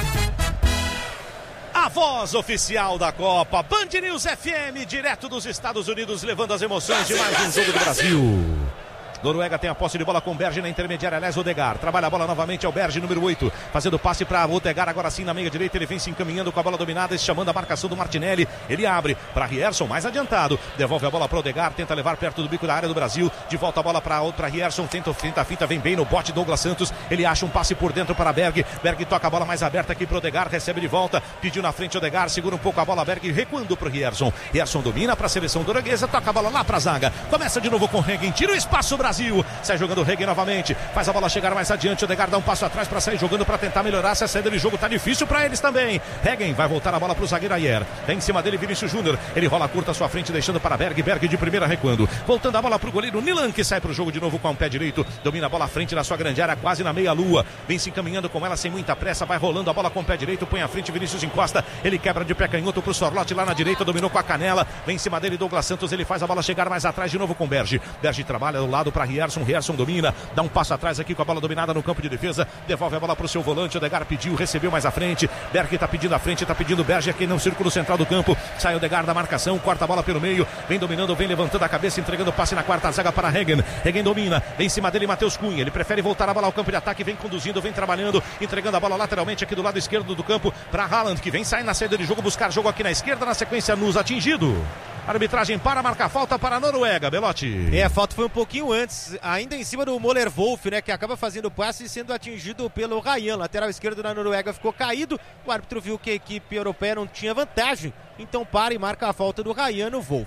A: A voz oficial da Copa, Band News F M, direto dos Estados Unidos, levando as emoções de mais um jogo do Brasil. Noruega tem a posse de bola com Berge na intermediária, aliás, Odegaard. Trabalha a bola novamente, é o Berge, número oito. Fazendo passe para Odegaard, agora sim na meia direita. Ele vem se encaminhando com a bola dominada, chamando a marcação do Martinelli. Ele abre para Rierson, mais adiantado. Devolve a bola para Odegaard, tenta levar perto do bico da área do Brasil. De volta a bola para Rierson, tenta, tenta a fita, vem bem no bote Douglas Santos. Ele acha um passe por dentro para Berg. Berg toca a bola mais aberta aqui para Odegaard, recebe de volta. Pediu na frente Odegaard, segura um pouco a bola Berg, recuando para o Rierson. Rierson domina para a seleção norueguesa, toca a bola lá para a zaga. Começa de novo com Regen, tira o espaço Brasil. Sai jogando o Regen novamente, faz a bola chegar mais adiante. Odegaard dá um passo atrás para sair jogando, para tentar melhorar. Se a saída de jogo tá difícil para eles também. Regen vai voltar a bola pro zagueiro Ayer. Vem em cima dele Vinícius Júnior. Ele rola curta à sua frente, deixando para Berg. Berg de primeira recuando. Voltando a bola pro goleiro Nilan, que sai pro jogo de novo com o pé direito. Domina a bola à frente na sua grande área, quase na meia-lua. Vem se encaminhando com ela sem muita pressa. Vai rolando a bola com o pé direito. Põe à frente Vinícius encosta. Ele quebra de pé canhoto pro Sorlote lá na direita. Dominou com a canela. Vem em cima dele Douglas Santos. Ele faz a bola chegar mais atrás de novo com Berg. Berg trabalha do lado para Rierson. Rierson domina. Dá um passo atrás aqui com a bola dominada no campo de defesa, devolve a bola para o seu volante, Odegaard pediu, recebeu mais à frente, Berg está pedindo à frente, está pedindo Berg aqui no círculo central do campo, sai Odegaard da marcação, corta a bola pelo meio, vem dominando, vem levantando a cabeça, entregando o passe na quarta zaga para Regen. Regen domina, vem em cima dele Matheus Cunha, ele prefere voltar a bola ao campo de ataque, vem conduzindo, vem trabalhando, entregando a bola lateralmente aqui do lado esquerdo do campo para Haaland, que vem sair na saída de jogo, buscar jogo aqui na esquerda, na sequência Nusa atingido. A arbitragem para marcar falta para a Noruega, Belotti.
C: É, a falta foi um pouquinho antes, ainda em cima do Moller Wolf, né, que acaba fazendo o passe e sendo atingido pelo Ryan. Lateral esquerdo da Noruega ficou caído, o árbitro viu que a equipe europeia não tinha vantagem, então para e marca a falta do Ryan no Wolf.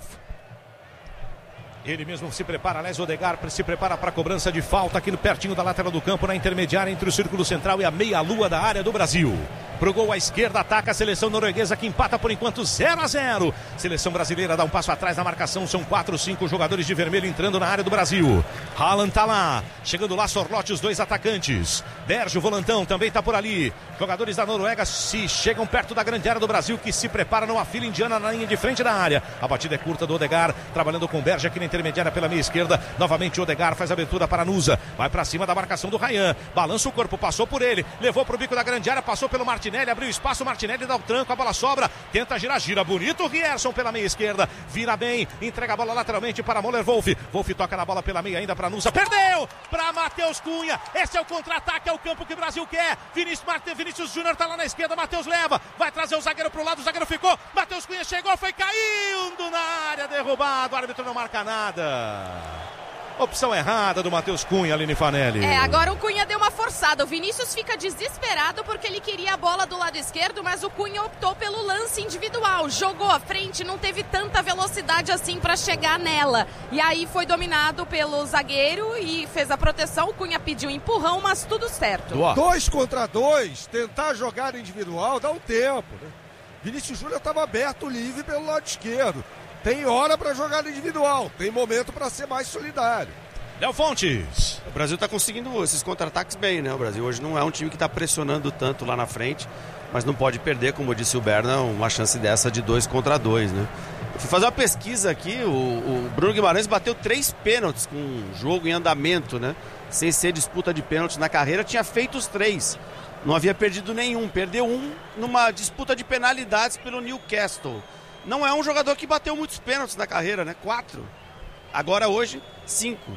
A: Ele mesmo se prepara, aliás, Odegaard se prepara para a cobrança de falta aqui no pertinho da lateral do campo, na intermediária entre o círculo central e a meia-lua da área do Brasil. Pro gol à esquerda, ataca a seleção norueguesa que empata por enquanto zero a zero. Seleção brasileira dá um passo atrás na marcação, são quatro, cinco jogadores de vermelho entrando na área do Brasil. Haaland tá lá, chegando lá Sorlote, os dois atacantes. Berge, o volantão, também tá por ali. Jogadores da Noruega se chegam perto da grande área do Brasil, que se prepara numa fila indiana na linha de frente da área. A batida é curta do Odegaard, trabalhando com Berge aqui na intermediária pela meia esquerda. Novamente o Odegaard faz a abertura para Nusa, vai para cima da marcação do Ryan, balança o corpo, passou por ele, levou pro bico da grande área, passou pelo Martinelli, abriu espaço, Martinelli dá o tranco, a bola sobra, tenta girar, gira bonito o Rierson pela meia esquerda, vira bem, entrega a bola lateralmente para Moller Wolf. Wolf toca na bola pela meia ainda para Nusa, perdeu para Matheus Cunha. Esse é o contra-ataque, é o campo que o Brasil quer. Vinícius, Marte, Vinícius Júnior tá lá na esquerda, Matheus leva, vai trazer o zagueiro pro lado, o zagueiro ficou, Matheus Cunha chegou, foi caindo na área, derrubado, o árbitro não marca nada. Opção errada do Matheus Cunha, Aline Fanelli.
B: É, agora o Cunha deu uma forçada. O Vinícius fica desesperado porque ele queria a bola do lado esquerdo, mas o Cunha optou pelo lance individual. Jogou à frente, não teve tanta velocidade assim para chegar nela. E aí foi dominado pelo zagueiro e fez a proteção. O Cunha pediu um empurrão, mas tudo certo.
D: Doa. Dois contra dois, tentar jogar individual dá um tempo, né? Vinícius Júnior estava aberto, livre pelo lado esquerdo. Tem hora para jogar individual, tem momento para ser mais solidário.
A: Léo Fontes.
E: O Brasil está conseguindo esses contra-ataques bem, né? O Brasil hoje não é um time que está pressionando tanto lá na frente, mas não pode perder, como disse o Berna, uma chance dessa de dois contra dois, né? Eu fui fazer uma pesquisa aqui, o, o Bruno Guimarães bateu três pênaltis com o jogo em andamento, né? Sem ser disputa de pênaltis na carreira, tinha feito os três. Não havia perdido nenhum, perdeu um numa disputa de penalidades pelo Newcastle. Não é um jogador que bateu muitos pênaltis na carreira, né? Quatro. Agora hoje, cinco.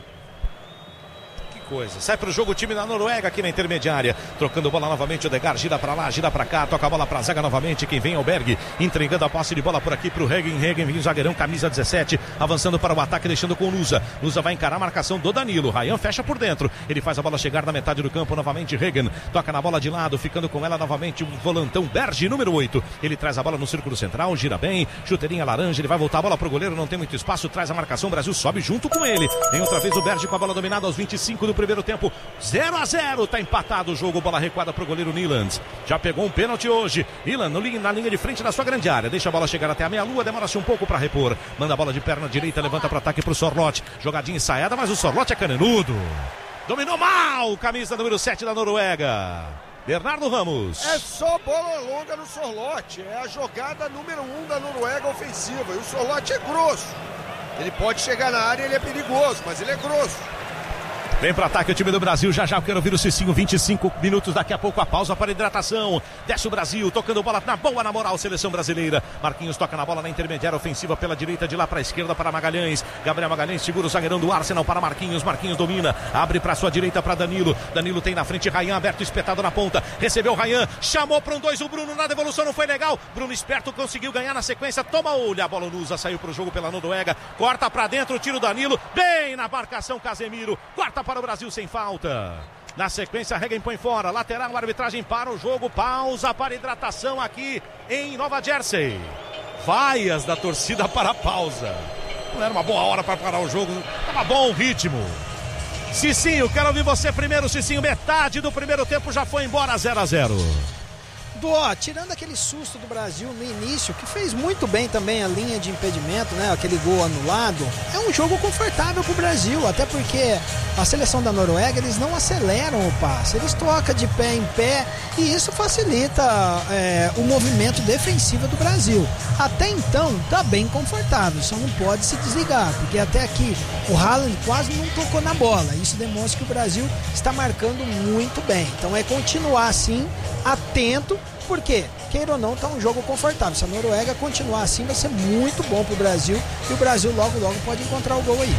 A: Coisa. Sai pro jogo o time da Noruega aqui na intermediária, trocando bola novamente, o Odegaard gira pra lá, gira pra cá, toca a bola pra zaga novamente, quem vem é o Berg, entregando a posse de bola por aqui pro Regen, Regen vem o zagueirão, camisa dezessete, avançando para o ataque, deixando com o Nusa, Nusa vai encarar a marcação do Danilo, Ryan fecha por dentro, ele faz a bola chegar na metade do campo, novamente Regen, toca na bola de lado, ficando com ela novamente o volantão Berg, número oito, ele traz a bola no círculo central, gira bem, chuteirinha laranja, ele vai voltar a bola pro goleiro, não tem muito espaço, traz a marcação, o Brasil sobe junto com ele, vem outra vez o Berg com a bola dominada aos vinte e cinco do primeiro tempo. zero a zero, tá empatado o jogo. Bola recuada pro goleiro Niland. Já pegou um pênalti hoje. Niland na linha de frente da sua grande área. Deixa a bola chegar até a meia-lua. Demora-se um pouco para repor. Manda a bola de perna direita. Levanta para ataque pro Sorloth. Jogadinha ensaiada, mas o Sorloth é caneludo. Dominou mal. Camisa número sete da Noruega. Bernardo Ramos.
D: É só bola longa no Sorloth. É a jogada número um da Noruega ofensiva. E o Sorloth é grosso. Ele pode chegar na área, ele é perigoso, mas ele é grosso.
A: Vem para ataque o time do Brasil, já já eu quero ouvir o Cicinho, vinte e cinco minutos, daqui a pouco a pausa para hidratação. Desce o Brasil, tocando bola na boa, na moral, seleção brasileira. Marquinhos toca na bola na intermediária ofensiva pela direita, de lá para a esquerda para Magalhães. Gabriel Magalhães segura o zagueirão do Arsenal para Marquinhos, Marquinhos domina, abre para sua direita para Danilo. Danilo tem na frente Rayan aberto, espetado na ponta, recebeu Rayan, chamou para um dois o Bruno, na devolução não foi legal. Bruno esperto conseguiu ganhar na sequência, toma olho, a bola Nusa saiu para o jogo pela Noruega, corta para dentro, tira o Danilo, bem na marcação Casemiro, quarta para o Brasil sem falta. Na sequência, Regen põe fora. Lateral, arbitragem para o jogo. Pausa para hidratação aqui em Nova Jersey. Vaias da torcida para a pausa. Não era uma boa hora para parar o jogo. Estava bom o ritmo. Cicinho, quero ouvir você primeiro, Cicinho. Metade do primeiro tempo já foi embora, zero a zero.
F: Ó, tirando aquele susto do Brasil no início, que fez muito bem também a linha de impedimento, né? Aquele gol anulado, é um jogo confortável pro Brasil, até porque a seleção da Noruega, eles não aceleram o passe, eles tocam de pé em pé e isso facilita é, o movimento defensivo do Brasil. Até então, tá bem confortável, só não pode se desligar, porque até aqui o Haaland quase não tocou na bola, isso demonstra que o Brasil está marcando muito bem. Então é continuar assim, atento, porque, queira ou não, tá um jogo confortável. Se a Noruega continuar assim, vai ser muito bom pro Brasil. E o Brasil logo, logo pode encontrar o gol aí.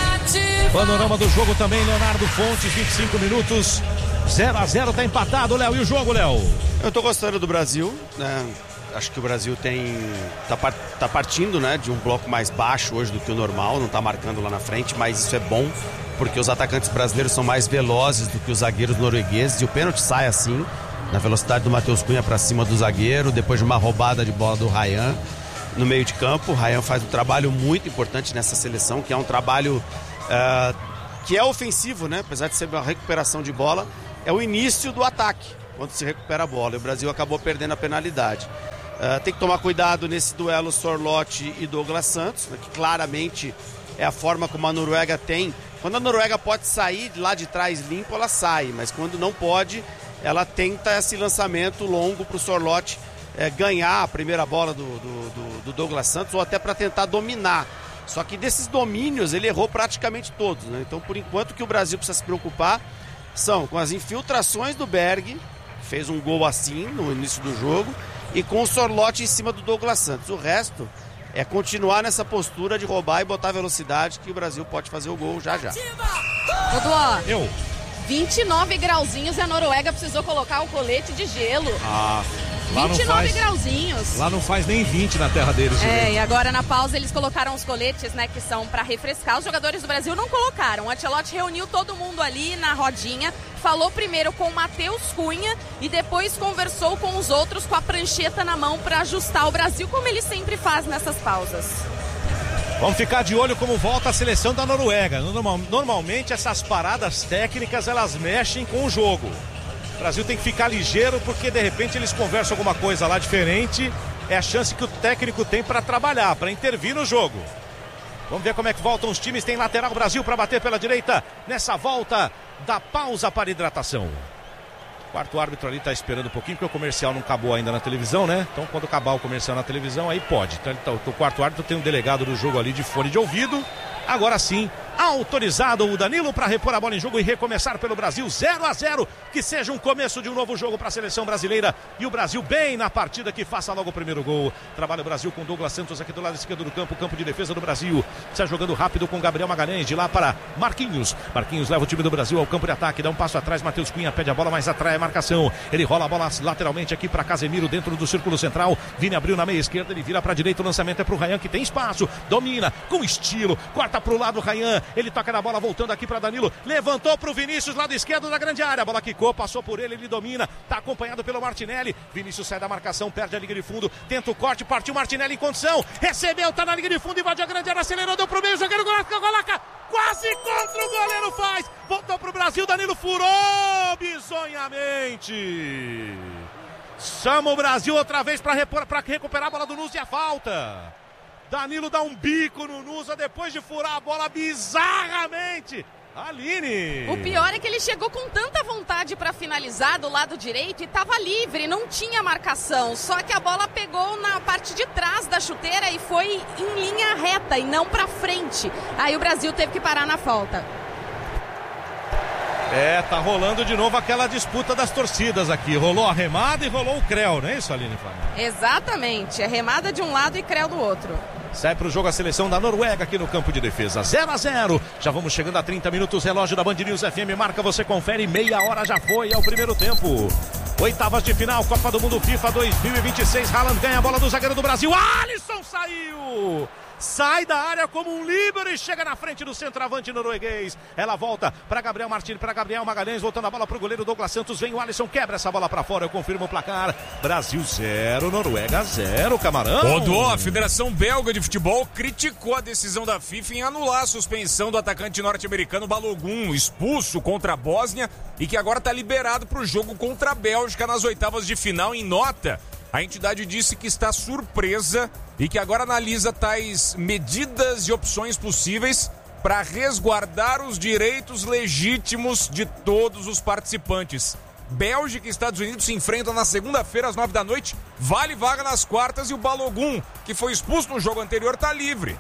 A: Panorama do jogo também, Leonardo Fontes, vinte e cinco minutos. zero a zero, tá empatado, Léo. E o jogo, Léo?
E: Eu tô gostando do Brasil, né? Acho que o Brasil tem tá, par, tá partindo, né, de um bloco mais baixo hoje do que o normal. Não tá marcando lá na frente, mas isso é bom, porque os atacantes brasileiros são mais velozes do que os zagueiros noruegueses. E o pênalti sai assim, na velocidade do Matheus Cunha para cima do zagueiro, depois de uma roubada de bola do Rayan no meio de campo. O Rayan faz um trabalho muito importante nessa seleção, que é um trabalho uh, que é ofensivo, né? Apesar de ser uma recuperação de bola, é o início do ataque, quando se recupera a bola. E o Brasil acabou perdendo a penalidade. Uh, tem que tomar cuidado nesse duelo Sorloth e Douglas Santos, né, que claramente é a forma como a Noruega tem. Quando a Noruega pode sair lá de trás limpo, ela sai, mas quando não pode, ela tenta esse lançamento longo para o Sorloth é, ganhar a primeira bola do, do, do, do Douglas Santos, ou até para tentar dominar. Só que desses domínios ele errou praticamente todos, né? Então, por enquanto, o que o Brasil precisa se preocupar são com as infiltrações do Berg, que fez um gol assim no início do jogo, e com o Sorloth em cima do Douglas Santos. O resto é continuar nessa postura de roubar e botar velocidade, que o Brasil pode fazer o gol já já.
B: Dudu, eu vinte e nove grauzinhos e a Noruega precisou colocar o colete de gelo.
A: Ah, lá
B: vinte e nove
A: não faz,
B: grauzinhos.
A: Lá não faz nem vinte na terra deles.
B: É,
A: né?
B: e agora na pausa eles colocaram os coletes, né, que são para refrescar. Os jogadores do Brasil não colocaram. O Ancelotti reuniu todo mundo ali na rodinha, falou primeiro com o Matheus Cunha e depois conversou com os outros com a prancheta na mão para ajustar o Brasil, como ele sempre faz nessas pausas.
A: Vamos ficar de olho como volta a seleção da Noruega. Normal, normalmente essas paradas técnicas elas mexem com o jogo. O Brasil tem que ficar ligeiro porque de repente eles conversam alguma coisa lá diferente. É a chance que o técnico tem para trabalhar, para intervir no jogo. Vamos ver como é que voltam os times. Tem lateral Brasil para bater pela direita nessa volta da pausa para hidratação. O quarto árbitro ali está esperando um pouquinho, porque o comercial não acabou ainda na televisão, né? Então quando acabar o comercial na televisão, aí pode. Então, então o quarto árbitro tem um delegado do jogo ali de fone de ouvido. Agora sim, autorizado o Danilo para repor a bola em jogo e recomeçar pelo Brasil, zero a zero. Que seja um começo de um novo jogo para a seleção brasileira. E o Brasil bem na partida, que faça logo o primeiro gol. Trabalha o Brasil com Douglas Santos aqui do lado esquerdo do campo, campo de defesa do Brasil. Está jogando rápido com Gabriel Magalhães, de lá para Marquinhos. Marquinhos leva o time do Brasil ao campo de ataque, dá um passo atrás, Matheus Cunha pede a bola, mas atrai a marcação. Ele rola a bola lateralmente aqui para Casemiro, dentro do círculo central. Vini abriu na meia esquerda, ele vira para a direita, o lançamento é para o Rayan, que tem espaço, domina com estilo, corta para o lado o Rayan, ele toca na bola, voltando aqui para Danilo, levantou para o Vinícius, lado esquerdo da grande área, a bola quicou, passou por ele, ele domina, está acompanhado pelo Martinelli. Vinícius sai da marcação, perde a linha de fundo, tenta o corte, partiu Martinelli em condição, recebeu, está na linha de fundo, invadiu a grande área, acelerou, deu pro meio, zagueiro Golaca, Golaca, quase contra o goleiro, faz, voltou pro Brasil, Danilo furou bizonhamente. Chama o Brasil outra vez para recuperar a bola do Nusa e a falta. Danilo dá um bico no Nusa depois de furar a bola bizarramente. Aline!
B: O pior é que ele chegou com tanta vontade para finalizar do lado direito e estava livre, não tinha marcação. Só que a bola pegou na parte de trás da chuteira e foi em linha reta e não para frente. Aí o Brasil teve que parar na falta.
A: É, tá rolando de novo aquela disputa das torcidas aqui. Rolou a remada e rolou o creu, não é isso, Aline?
B: Exatamente, é remada de um lado e creu do outro.
A: Sai pro jogo a seleção da Noruega aqui no campo de defesa. zero a zero. Já vamos chegando a trinta minutos. Relógio da Band News F M marca, você confere. Meia hora já foi, é o primeiro tempo. Oitavas de final, Copa do Mundo FIFA dois mil e vinte e seis. Haaland ganha a bola do zagueiro do Brasil. Alisson saiu! Sai da área como um líbero e chega na frente do centroavante norueguês. Ela volta para Gabriel Martins, para Gabriel Magalhães, voltando a bola para o goleiro Douglas Santos. Vem o Alisson, quebra essa bola para fora. Eu confirmo o placar. Brasil zero, Noruega zero, Camarão.
G: Rodou, a Federação Belga de Futebol criticou a decisão da FIFA em anular a suspensão do atacante norte-americano Balogun, expulso contra a Bósnia e que agora está liberado para o jogo contra a Bélgica nas oitavas de final. Em nota, a entidade disse que está surpresa e que agora analisa tais medidas e opções possíveis para resguardar os direitos legítimos de todos os participantes. Bélgica e Estados Unidos se enfrentam na segunda-feira às nove da noite, vale vaga nas quartas e o Balogun, que foi expulso no jogo anterior, está livre.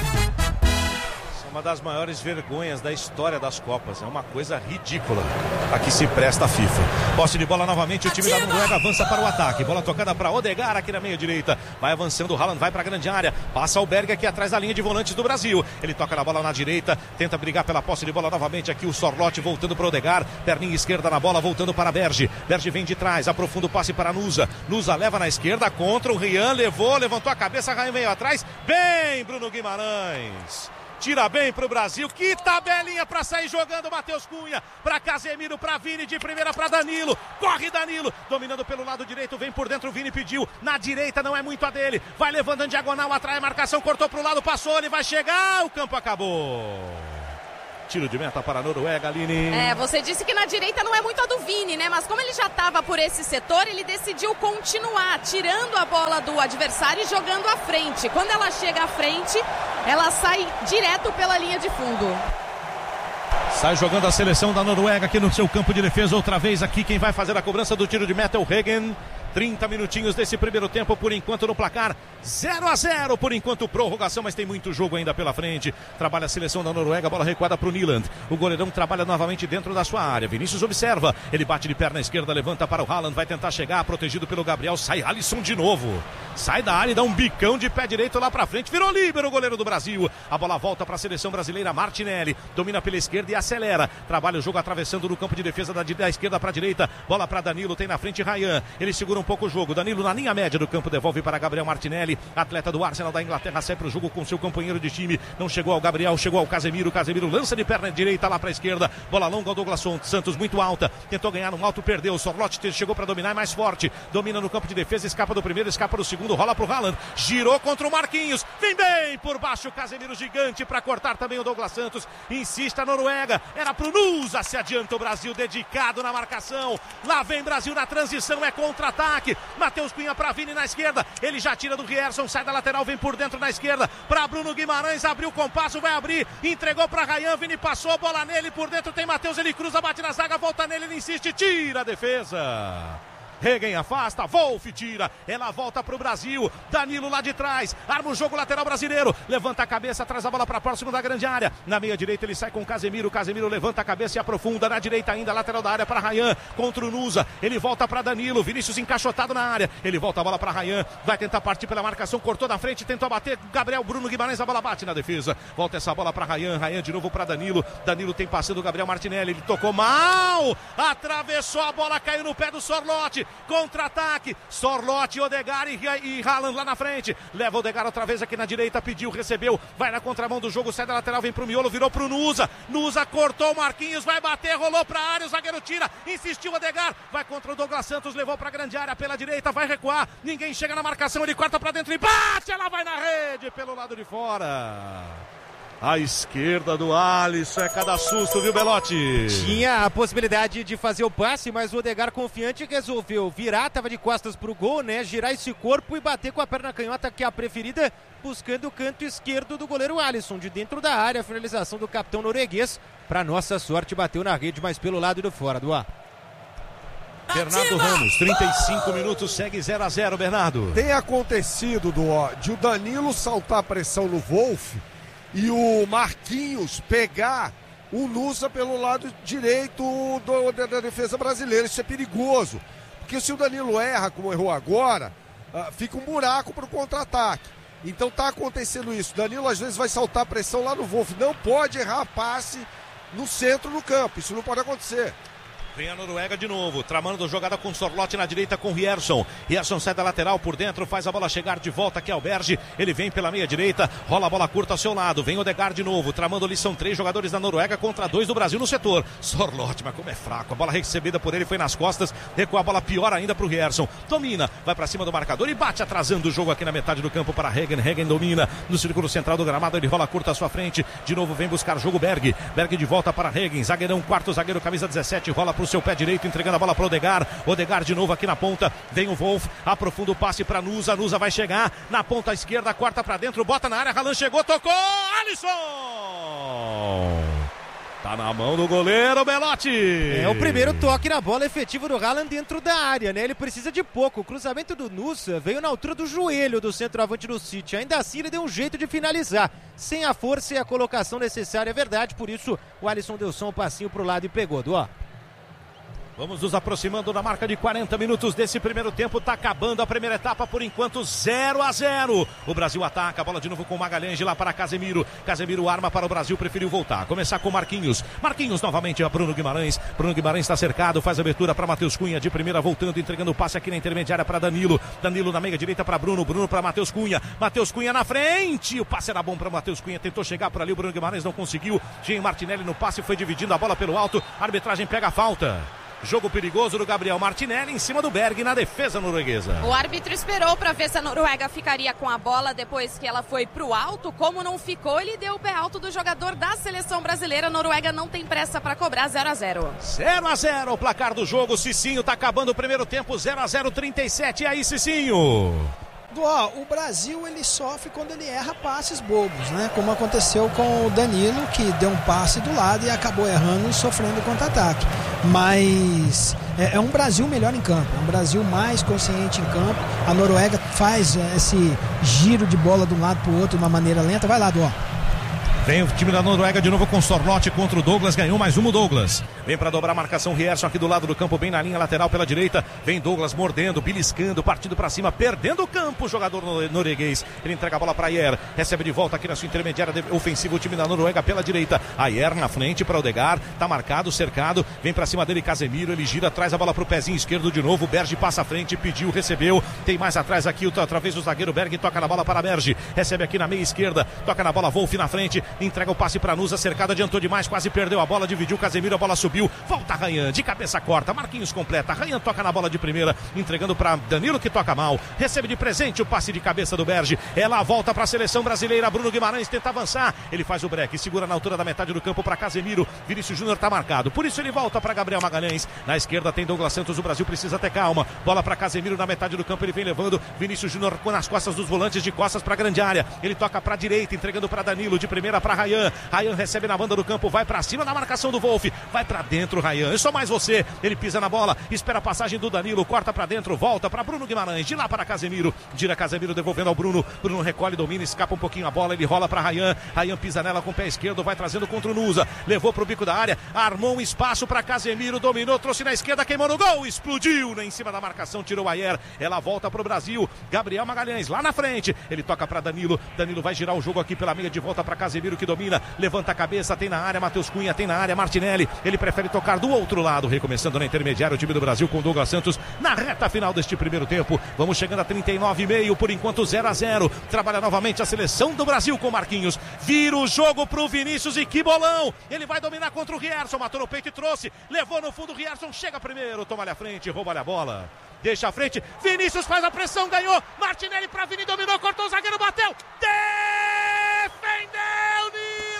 A: Uma das maiores vergonhas da história das Copas. É uma coisa ridícula a que se presta a FIFA. Posse de bola novamente, o time da Noruega avança para o ataque. Bola tocada para Odegaard aqui na meia direita. Vai avançando, o Haaland vai para a grande área. Passa o Berg aqui atrás da linha de volantes do Brasil. Ele toca na bola na direita, tenta brigar pela posse de bola novamente aqui o Sorloth voltando para o Odegaard. Perninha esquerda na bola, voltando para Berge. Berge vem de trás, aprofunda o passe para Nusa. Nusa leva na esquerda contra o Rian, levou, levantou a cabeça, Rian veio atrás. Bem, Bruno Guimarães. Tira bem pro Brasil, que tabelinha pra sair jogando, Matheus Cunha, pra Casemiro, pra Vini, de primeira pra Danilo, corre Danilo, dominando pelo lado direito, vem por dentro, o Vini pediu, na direita não é muito a dele, vai levando em diagonal, atrai a marcação, cortou pro lado, passou, ele vai chegar, o campo acabou. Tiro de meta para a Noruega, Aline.
B: É, você disse que na direita não é muito a do Vini, né? Mas como ele já estava por esse setor, ele decidiu continuar tirando a bola do adversário e jogando à frente. Quando ela chega à frente, ela sai direto pela linha de fundo.
A: Sai jogando a seleção da Noruega aqui no seu campo de defesa. Outra vez aqui, quem vai fazer a cobrança do tiro de meta é o Regen. trinta minutinhos desse primeiro tempo, por enquanto no placar zero a zero, por enquanto prorrogação, mas tem muito jogo ainda pela frente. Trabalha a seleção da Noruega, bola recuada para o Nyland. O goleirão trabalha novamente dentro da sua área. Vinícius observa, ele bate de perna esquerda, levanta para o Haaland, vai tentar chegar, protegido pelo Gabriel, sai Alisson de novo. Sai da área e dá um bicão de pé direito lá para frente, virou líbero o goleiro do Brasil. A bola volta para a seleção brasileira, Martinelli, domina pela esquerda e acelera. Trabalha o jogo atravessando no campo de defesa da, da esquerda para a direita. Bola para Danilo, tem na frente Ryan. Ele segura um pouco o jogo. Danilo na linha média do campo, devolve para Gabriel Martinelli, atleta do Arsenal da Inglaterra, sai para o jogo com seu companheiro de time. Não chegou ao Gabriel, chegou ao Casemiro. Casemiro lança de perna direita lá para a esquerda. Bola longa ao Douglas Santos, muito alta. Tentou ganhar no alto, perdeu. O Sorloth chegou para dominar, é mais forte. Domina no campo de defesa, escapa do primeiro, escapa do segundo, rola para o Haaland. Girou contra o Marquinhos. Vem bem por baixo o Casemiro gigante para cortar também o Douglas Santos. Insiste a Noruega. Era pro Nusa, se adianta o Brasil, dedicado na marcação. Lá vem Brasil na transição, é contra-ataque. Matheus Cunha para Vini na esquerda. Ele já tira do Rierson, sai da lateral, vem por dentro na esquerda. Para Bruno Guimarães, abriu o compasso, vai abrir. Entregou para Ryan, Vini passou, bola nele. Por dentro tem Matheus, ele cruza, bate na zaga, volta nele, ele insiste, tira a defesa. Regen afasta, Wolf tira, ela volta pro Brasil, Danilo lá de trás, arma o jogo lateral brasileiro, levanta a cabeça, traz a bola para próximo da grande área, na meia direita ele sai com o Casemiro, Casemiro levanta a cabeça e aprofunda, na direita ainda, lateral da área para Ryan, contra o Nusa, ele volta para Danilo, Vinícius encaixotado na área, ele volta a bola para Ryan, vai tentar partir pela marcação, cortou na frente, tentou bater, Gabriel, Bruno Guimarães, a bola bate na defesa, volta essa bola para Ryan, Ryan de novo para Danilo, Danilo tem passe do Gabriel Martinelli, ele tocou mal, atravessou a bola, caiu no pé do Sorloth, contra-ataque, Sorloth, Odegaard e, e Haaland lá na frente, leva o Odegaard outra vez aqui na direita, pediu, recebeu, vai na contramão do jogo, sai da lateral, vem pro miolo, virou pro Nusa, Nusa cortou o Marquinhos, vai bater, rolou pra área, o zagueiro tira, insistiu o Odegaard, vai contra o Douglas Santos, levou pra grande área pela direita, vai recuar, ninguém chega na marcação, ele corta pra dentro e bate, ela vai na rede pelo lado de fora. à esquerda do Alisson, é cada susto, viu, Belotti?
C: Tinha a possibilidade de fazer o passe, mas o Odegaard confiante resolveu virar, tava de costas pro gol, né, girar esse corpo e bater com a perna canhota, que é a preferida, buscando o canto esquerdo do goleiro Alisson, de dentro da área, a finalização do capitão norueguês, pra nossa sorte bateu na rede, mas pelo lado do fora do ar.
A: Bernardo Ramos, trinta e cinco minutos, segue zero a zero, Bernardo.
D: Tem acontecido do, ó, de o Danilo saltar a pressão no Wolff e o Marquinhos pegar o Nusa pelo lado direito do, da, da defesa brasileira. Isso é perigoso, porque se o Danilo erra, como errou agora, uh, fica um buraco para o contra-ataque. Então tá acontecendo isso. Danilo às vezes vai saltar a pressão lá no Wolff. Não pode errar passe no centro do campo. Isso não pode acontecer.
A: Vem a Noruega de novo, tramando jogada com Sorloth na direita com Rierson. Rierson sai da lateral por dentro, faz a bola chegar de volta aqui ao Berge. Ele vem pela meia direita, rola a bola curta ao seu lado. Vem Odegaard de novo, tramando ali, são três jogadores da Noruega contra dois do Brasil no setor. Sorloth, mas como é fraco. A bola recebida por ele foi nas costas, recua a bola pior ainda pro Rierson. Domina, vai pra cima do marcador e bate atrasando o jogo aqui na metade do campo para Hagen. Hagen domina no círculo central do gramado, ele rola curta à sua frente. De novo vem buscar jogo Berg. Berg de volta para Hagen, zagueirão, quarto zagueiro, camisa dezessete, rola pro seu pé direito, entregando a bola para o Odegaard. Odegaard de novo aqui na ponta. Vem o Wolff, aprofunda o passe para Nusa. Nusa vai chegar na ponta esquerda, corta para dentro, bota na área. Haaland chegou, tocou. Alisson! Tá na mão do goleiro, Belotti.
C: É o primeiro toque na bola efetivo do Haaland dentro da área, né? Ele precisa de pouco. O cruzamento do Nusa veio na altura do joelho do centroavante do City. Ainda assim, ele deu um jeito de finalizar. Sem a força e a colocação necessária, é verdade. Por isso, o Alisson deu só um passinho pro lado e pegou, do ó.
A: Vamos nos aproximando da marca de quarenta minutos desse primeiro tempo. Tá acabando a primeira etapa, por enquanto zero a zero. O Brasil ataca, a bola de novo com Magalhães, de lá para Casemiro. Casemiro arma para o Brasil, preferiu voltar. Começar com Marquinhos. Marquinhos novamente a Bruno Guimarães. Bruno Guimarães está cercado, faz abertura para Matheus Cunha. De primeira voltando, entregando o passe aqui na intermediária para Danilo. Danilo na meia direita para Bruno. Bruno para Matheus Cunha. Matheus Cunha na frente. O passe era bom para Matheus Cunha. Tentou chegar por ali, o Bruno Guimarães não conseguiu. Jean Martinelli no passe, foi dividindo a bola pelo alto. A arbitragem pega a falta. Jogo perigoso do Gabriel Martinelli em cima do Berg na defesa norueguesa.
B: O árbitro esperou para ver se a Noruega ficaria com a bola depois que ela foi pro alto. Como não ficou, ele deu o pé alto do jogador da seleção brasileira. A Noruega não tem pressa para cobrar. Zero a zero.
A: zero a zero o placar do jogo. Cicinho tá acabando o primeiro tempo. Zero a zero, trinta e sete. E aí, Cicinho?
F: Ó, o Brasil ele sofre quando ele erra passes bobos, né? Como aconteceu com o Danilo, que deu um passe do lado e acabou errando e sofrendo contra-ataque. Mas é, é um Brasil melhor em campo, é um Brasil mais consciente em campo. A Noruega faz é, esse giro de bola de um lado para o outro de uma maneira lenta. Vai lá, Dó.
A: Vem o time da Noruega de novo com Sorloth contra o Douglas, ganhou mais um o Douglas. Vem para dobrar a marcação Rierson aqui do lado do campo, bem na linha lateral pela direita. Vem Douglas mordendo, beliscando, partindo para cima, perdendo o campo o jogador norueguês. Ele entrega a bola para Ayer, recebe de volta aqui na sua intermediária ofensiva o time da Noruega pela direita. Ayer na frente para Odegaard, tá marcado, cercado, vem para cima dele Casemiro, ele gira, traz a bola pro pezinho esquerdo de novo. Berge passa à frente, pediu, recebeu. Tem mais atrás aqui, outra vez o zagueiro Berg, toca na bola para Berge, recebe aqui na meia esquerda, toca na bola Wolff na frente. Entrega o passe para Nusa, cercado, adiantou demais, quase perdeu a bola, dividiu Casemiro, a bola subiu, volta Ryan, de cabeça corta, Marquinhos completa, Ryan toca na bola de primeira, entregando para Danilo, que toca mal, recebe de presente o passe de cabeça do Berge, ela volta para a seleção brasileira. Bruno Guimarães tenta avançar, ele faz o break, segura na altura da metade do campo para Casemiro, Vinícius Júnior tá marcado, por isso ele volta para Gabriel Magalhães, na esquerda tem Douglas Santos, o Brasil precisa ter calma, bola para Casemiro na metade do campo, ele vem levando Vinícius Júnior nas costas dos volantes, de costas para a grande área, ele toca para a direita, entregando para Danilo, de primeira para Ryan. Ryan recebe na banda do campo, vai pra cima na marcação do Wolff, vai pra dentro Ryan, é só mais você, ele pisa na bola, espera a passagem do Danilo, corta pra dentro, volta pra Bruno Guimarães, de lá para Casemiro, gira Casemiro devolvendo ao Bruno, Bruno recolhe, domina, escapa um pouquinho a bola, ele rola pra Ryan, Ryan pisa nela com o pé esquerdo, vai trazendo contra o Nusa, levou pro bico da área, armou um espaço pra Casemiro, dominou, trouxe na esquerda, queimou no gol, explodiu, né, em cima da marcação, tirou a Ayer, ela volta pro Brasil, Gabriel Magalhães lá na frente, ele toca pra Danilo, Danilo vai girar o jogo aqui pela meia de volta pra Casemiro, que domina, levanta a cabeça, tem na área, Matheus Cunha tem na área, Martinelli, ele prefere tocar do outro lado, recomeçando na intermediária o time do Brasil com Douglas Santos na reta final deste primeiro tempo, vamos chegando a trinta e nove e meio, por enquanto zero a zero, trabalha novamente a seleção do Brasil com Marquinhos, vira o jogo pro Vinícius e que bolão, ele vai dominar contra o Rierson, matou no peito e trouxe, levou no fundo, o Rierson chega primeiro, toma-lhe a frente, rouba-lhe a bola, deixa a frente, Vinícius faz a pressão, ganhou, Martinelli pra Vini, dominou, cortou o zagueiro, bateu, defendeu,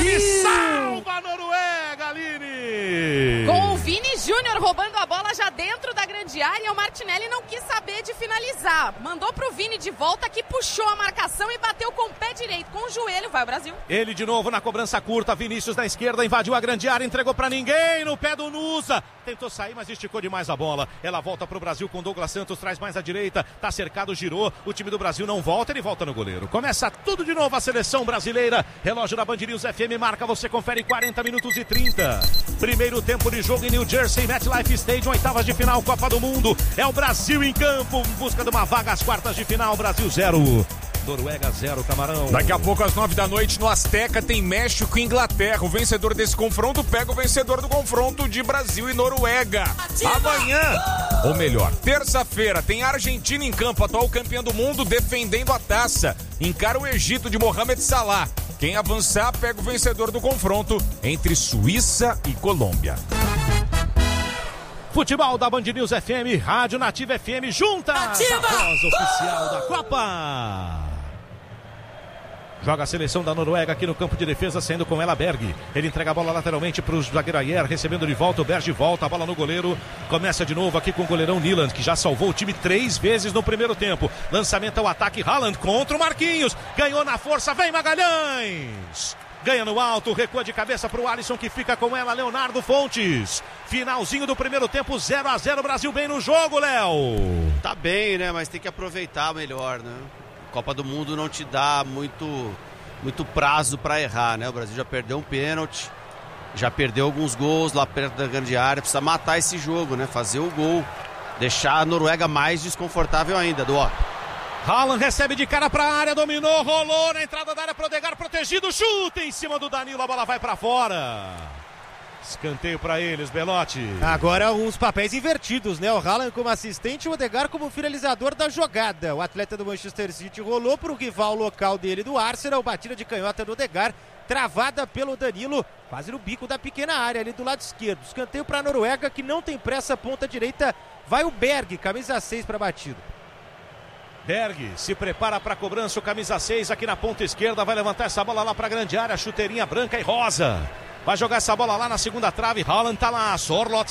A: E salva a Noruega, Aline!
B: Com o Vini Júnior roubando a bola já dentro da grande área, o Martinelli não quis saber de finalizar. Mandou pro Vini de volta, que puxou a marcação e bateu com o pé direito, com o joelho. Vai o Brasil.
A: Ele de novo na cobrança curta, Vinícius na esquerda, invadiu a grande área, entregou pra ninguém, no pé do Nusa. Tentou sair, mas esticou demais a bola. Ela volta pro Brasil com Douglas Santos, traz mais à direita, tá cercado, girou. O time do Brasil não volta, ele volta no goleiro. Começa tudo de novo a seleção brasileira. Relógio da Band News F M marca, você confere quarenta minutos e trinta. Primeiro tempo de jogo em New Jersey, MetLife Stadium, oitavas de final, Copa do Mundo. É o Brasil em campo, em busca de uma vaga às quartas de final. Brasil zero. Noruega zero, Camarão.
G: Daqui a pouco, às nove da noite, no Azteca, tem México e Inglaterra. O vencedor desse confronto pega o vencedor do confronto de Brasil e Noruega. Amanhã, ou melhor, terça-feira, tem Argentina em campo, atual campeã do mundo, defendendo a taça. Encara o Egito de Mohamed Salah. Quem avançar, pega o vencedor do confronto entre Suíça e Colômbia.
A: Futebol da Band News F M, Rádio Nativa F M, juntas, a voz oficial da Copa. Joga a seleção da Noruega aqui no campo de defesa, saindo com ela Berg. Ele entrega a bola lateralmente para o zagueiro Ayer, recebendo de volta, o Berg volta, a bola no goleiro. Começa de novo aqui com o goleirão Nyland, que já salvou o time três vezes no primeiro tempo. Lançamento ao ataque, Haaland contra o Marquinhos. Ganhou na força, vem Magalhães. Ganha no alto, recua de cabeça para o Alisson, que fica com ela, Leonardo Fontes. Finalzinho do primeiro tempo, zero a zero, Brasil bem no jogo, Léo.
E: Tá bem, né? Mas tem que aproveitar melhor, né? Copa do Mundo não te dá muito, muito prazo para errar, né? O Brasil já perdeu um pênalti, já perdeu alguns gols lá perto da grande área. Precisa matar esse jogo, né? Fazer o gol, deixar a Noruega mais desconfortável ainda, do ó.
A: Haaland recebe de cara pra área, dominou, rolou na entrada da área pro Odegaard, protegido, chuta em cima do Danilo, a bola vai pra fora. Escanteio pra eles, Belotti.
C: Agora uns papéis invertidos, né? O Haaland como assistente e o Odegaard como finalizador da jogada. O atleta do Manchester City rolou pro rival local dele do Arsenal, batida de canhota do Odegaard, travada pelo Danilo, quase no bico da pequena área ali do lado esquerdo. Escanteio pra Noruega, que não tem pressa, ponta direita, vai o Berg, camisa seis pra batida.
A: Berg se prepara para a cobrança, o camisa seis aqui na ponta esquerda, vai levantar essa bola lá para a grande área, chuteirinha branca e rosa. Vai jogar essa bola lá na segunda trave, Haaland tá lá, Sorloth